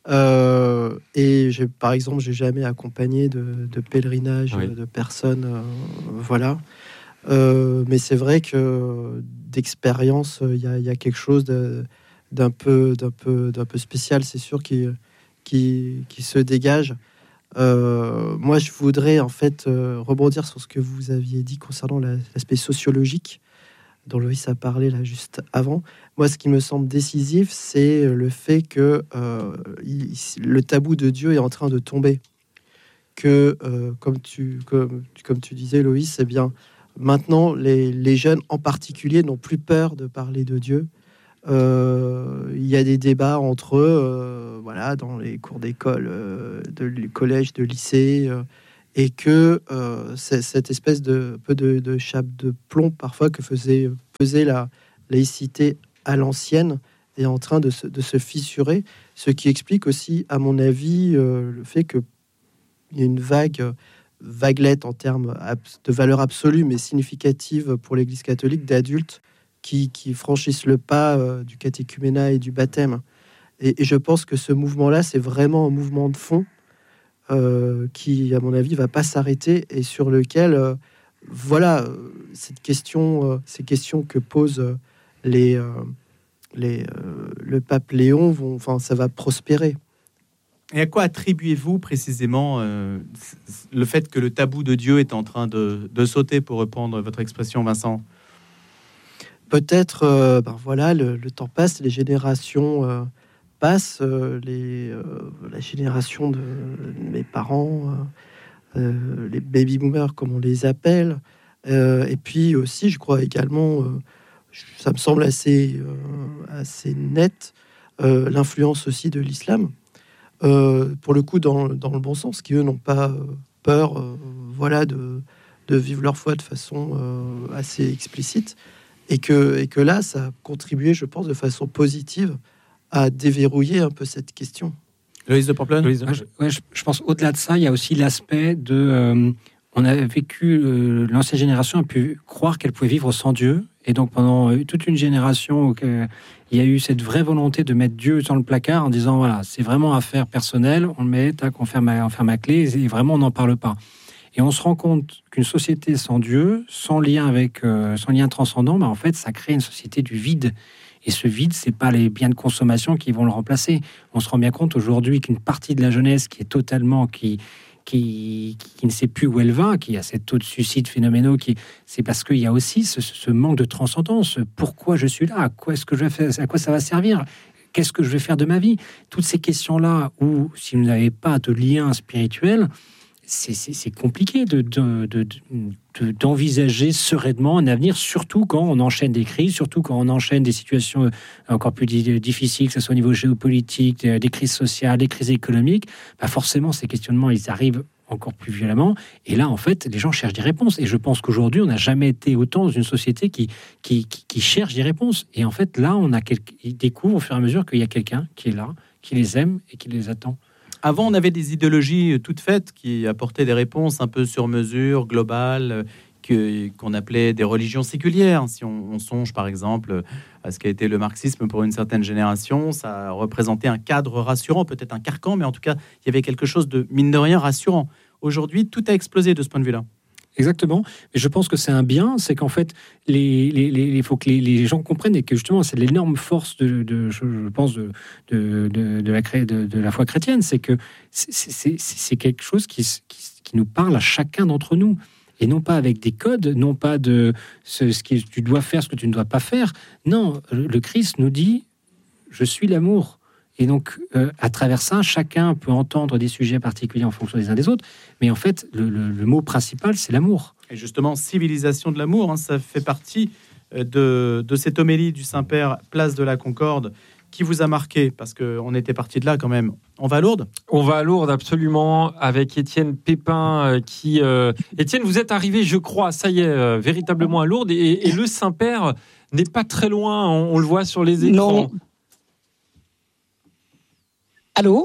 Speaker 7: et par exemple, j'ai jamais accompagné de pèlerinage de personnes, voilà. Mais c'est vrai que d'expérience, il y a quelque chose d'un peu spécial, c'est sûr, qui se dégage. Moi, je voudrais en fait rebondir sur ce que vous aviez dit concernant l'aspect sociologique dont Loïs a parlé là juste avant. Moi, ce qui me semble décisif, c'est le fait que le tabou de Dieu est en train de tomber. Que comme tu disais, Loïs, c'est bien. Maintenant, les jeunes en particulier n'ont plus peur de parler de Dieu. Il y a des débats entre eux, dans les cours d'école, de collège, de lycée, et que cette espèce de chape de plomb parfois que faisait la laïcité à l'ancienne est en train de se fissurer, ce qui explique aussi, à mon avis, le fait qu'il y a une vaguelette en termes de valeur absolue, mais significative pour l'Église catholique, d'adultes qui franchissent le pas du catéchuménat et du baptême. Et je pense que ce mouvement-là, c'est vraiment un mouvement de fond qui, à mon avis, va pas s'arrêter et sur lequel, ces questions que posent le pape Léon, ça va prospérer.
Speaker 4: Et à quoi attribuez-vous précisément le fait que le tabou de Dieu est en train de sauter, pour reprendre votre expression, Vincent?
Speaker 7: Peut-être, le temps passe, les générations passent, la génération de mes parents, les baby-boomers, comme on les appelle, et puis aussi, je crois également, ça me semble assez net, l'influence aussi de l'islam, pour le coup dans le bon sens, qui eux n'ont pas peur de vivre leur foi de façon assez explicite, et que là, ça a contribué, je pense, de façon positive à déverrouiller un peu cette question.
Speaker 4: Loïs de Pamplonne.
Speaker 6: Je pense au-delà de ça, il y a aussi l'aspect de... on a vécu, l'ancienne génération a pu croire qu'elle pouvait vivre sans Dieu. Et donc, pendant toute une génération, il y a eu cette vraie volonté de mettre Dieu dans le placard en disant, voilà, c'est vraiment affaire personnelle, on le met, tac, on ferme la clé, et vraiment, on n'en parle pas. Et on se rend compte qu'une société sans Dieu, sans lien transcendant, en fait, ça crée une société du vide. Et ce vide, c'est pas les biens de consommation qui vont le remplacer. On se rend bien compte aujourd'hui qu'une partie de la jeunesse qui est totalement... qui ne sait plus où elle va, qui a cet taux de suicide phénoménaux, c'est parce qu'il y a aussi ce manque de transcendance. Pourquoi je suis là? À quoi est-ce que je vais faire? À quoi ça va servir? Qu'est-ce que je vais faire de ma vie? Toutes ces questions-là, où si vous n'avez pas de lien spirituel, c'est compliqué d'envisager sereinement un avenir, surtout quand on enchaîne des crises, surtout quand on enchaîne des situations encore plus difficiles, que ce soit au niveau géopolitique, des crises sociales, des crises économiques. Forcément, ces questionnements, ils arrivent encore plus violemment. Et là, en fait, les gens cherchent des réponses. Et je pense qu'aujourd'hui, on n'a jamais été autant dans une société qui cherche des réponses. Et en fait, là, ils découvrent au fur et à mesure qu'il y a quelqu'un qui est là, qui les aime et qui les attend.
Speaker 4: Avant, on avait des idéologies toutes faites qui apportaient des réponses un peu sur mesure, globales, qu'on appelait des religions séculières. Si on songe, par exemple, à ce qu'a été le marxisme pour une certaine génération, ça représentait un cadre rassurant, peut-être un carcan, mais en tout cas, il y avait quelque chose de, mine de rien, rassurant. Aujourd'hui, tout a explosé de ce point de vue-là.
Speaker 6: Exactement. Mais je pense que c'est un bien, c'est qu'en fait, il faut que les gens comprennent et que justement, c'est l'énorme force je pense, de la foi chrétienne, c'est que c'est quelque chose qui nous parle à chacun d'entre nous. Et non pas avec des codes, non pas de ce que tu dois faire, ce que tu ne dois pas faire. Non, le Christ nous dit « je suis l'amour ». Et donc, à travers ça, chacun peut entendre des sujets particuliers en fonction des uns des autres. Mais en fait, le mot principal, c'est l'amour.
Speaker 4: Et justement, civilisation de l'amour, ça fait partie de cette homélie du Saint-Père, place de la Concorde, qui vous a marqué, parce qu'on était parti de là quand même. On va à Lourdes ?
Speaker 3: On va à Lourdes, absolument, avec Étienne Pépin. Étienne, vous êtes arrivé, je crois, ça y est, véritablement à Lourdes. Et le Saint-Père n'est pas très loin, on le voit sur les écrans.
Speaker 8: Non. Allô ?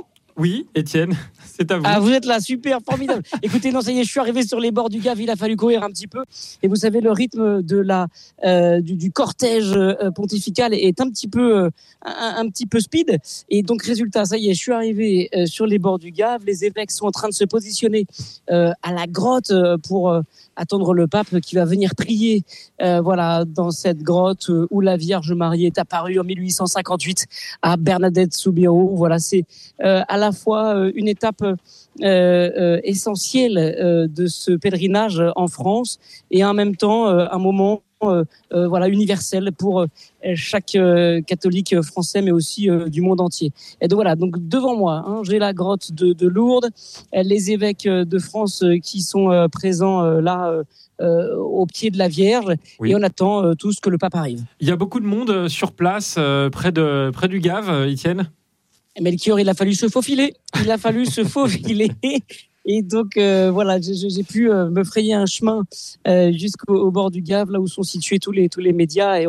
Speaker 3: Oui, Étienne, c'est à vous.
Speaker 8: Ah, vous êtes là, super, formidable. Écoutez, non, ça y est, je suis arrivé sur les bords du Gave, il a fallu courir un petit peu. Et vous savez, le rythme du cortège pontifical est un petit peu speed. Et donc, résultat, ça y est, je suis arrivé sur les bords du Gave. Les évêques sont en train de se positionner à la grotte pour attendre le pape qui va venir prier dans cette grotte où la Vierge Marie est apparue en 1858 à Bernadette Soubirous. Voilà, c'est à la fois une étape essentielle de ce pèlerinage en France et en même temps un moment universel pour chaque catholique français, mais aussi du monde entier. Et donc voilà, donc devant moi, j'ai la grotte de Lourdes, les évêques de France qui sont présents là au pied de la Vierge, oui. Et on attend tous que le pape arrive.
Speaker 3: Il y a beaucoup de monde sur place, près du Gave, Étienne.
Speaker 8: Melchior, il a fallu se faufiler. Et donc, j'ai pu me frayer un chemin jusqu'au bord du Gave, là où sont situés tous les médias. Et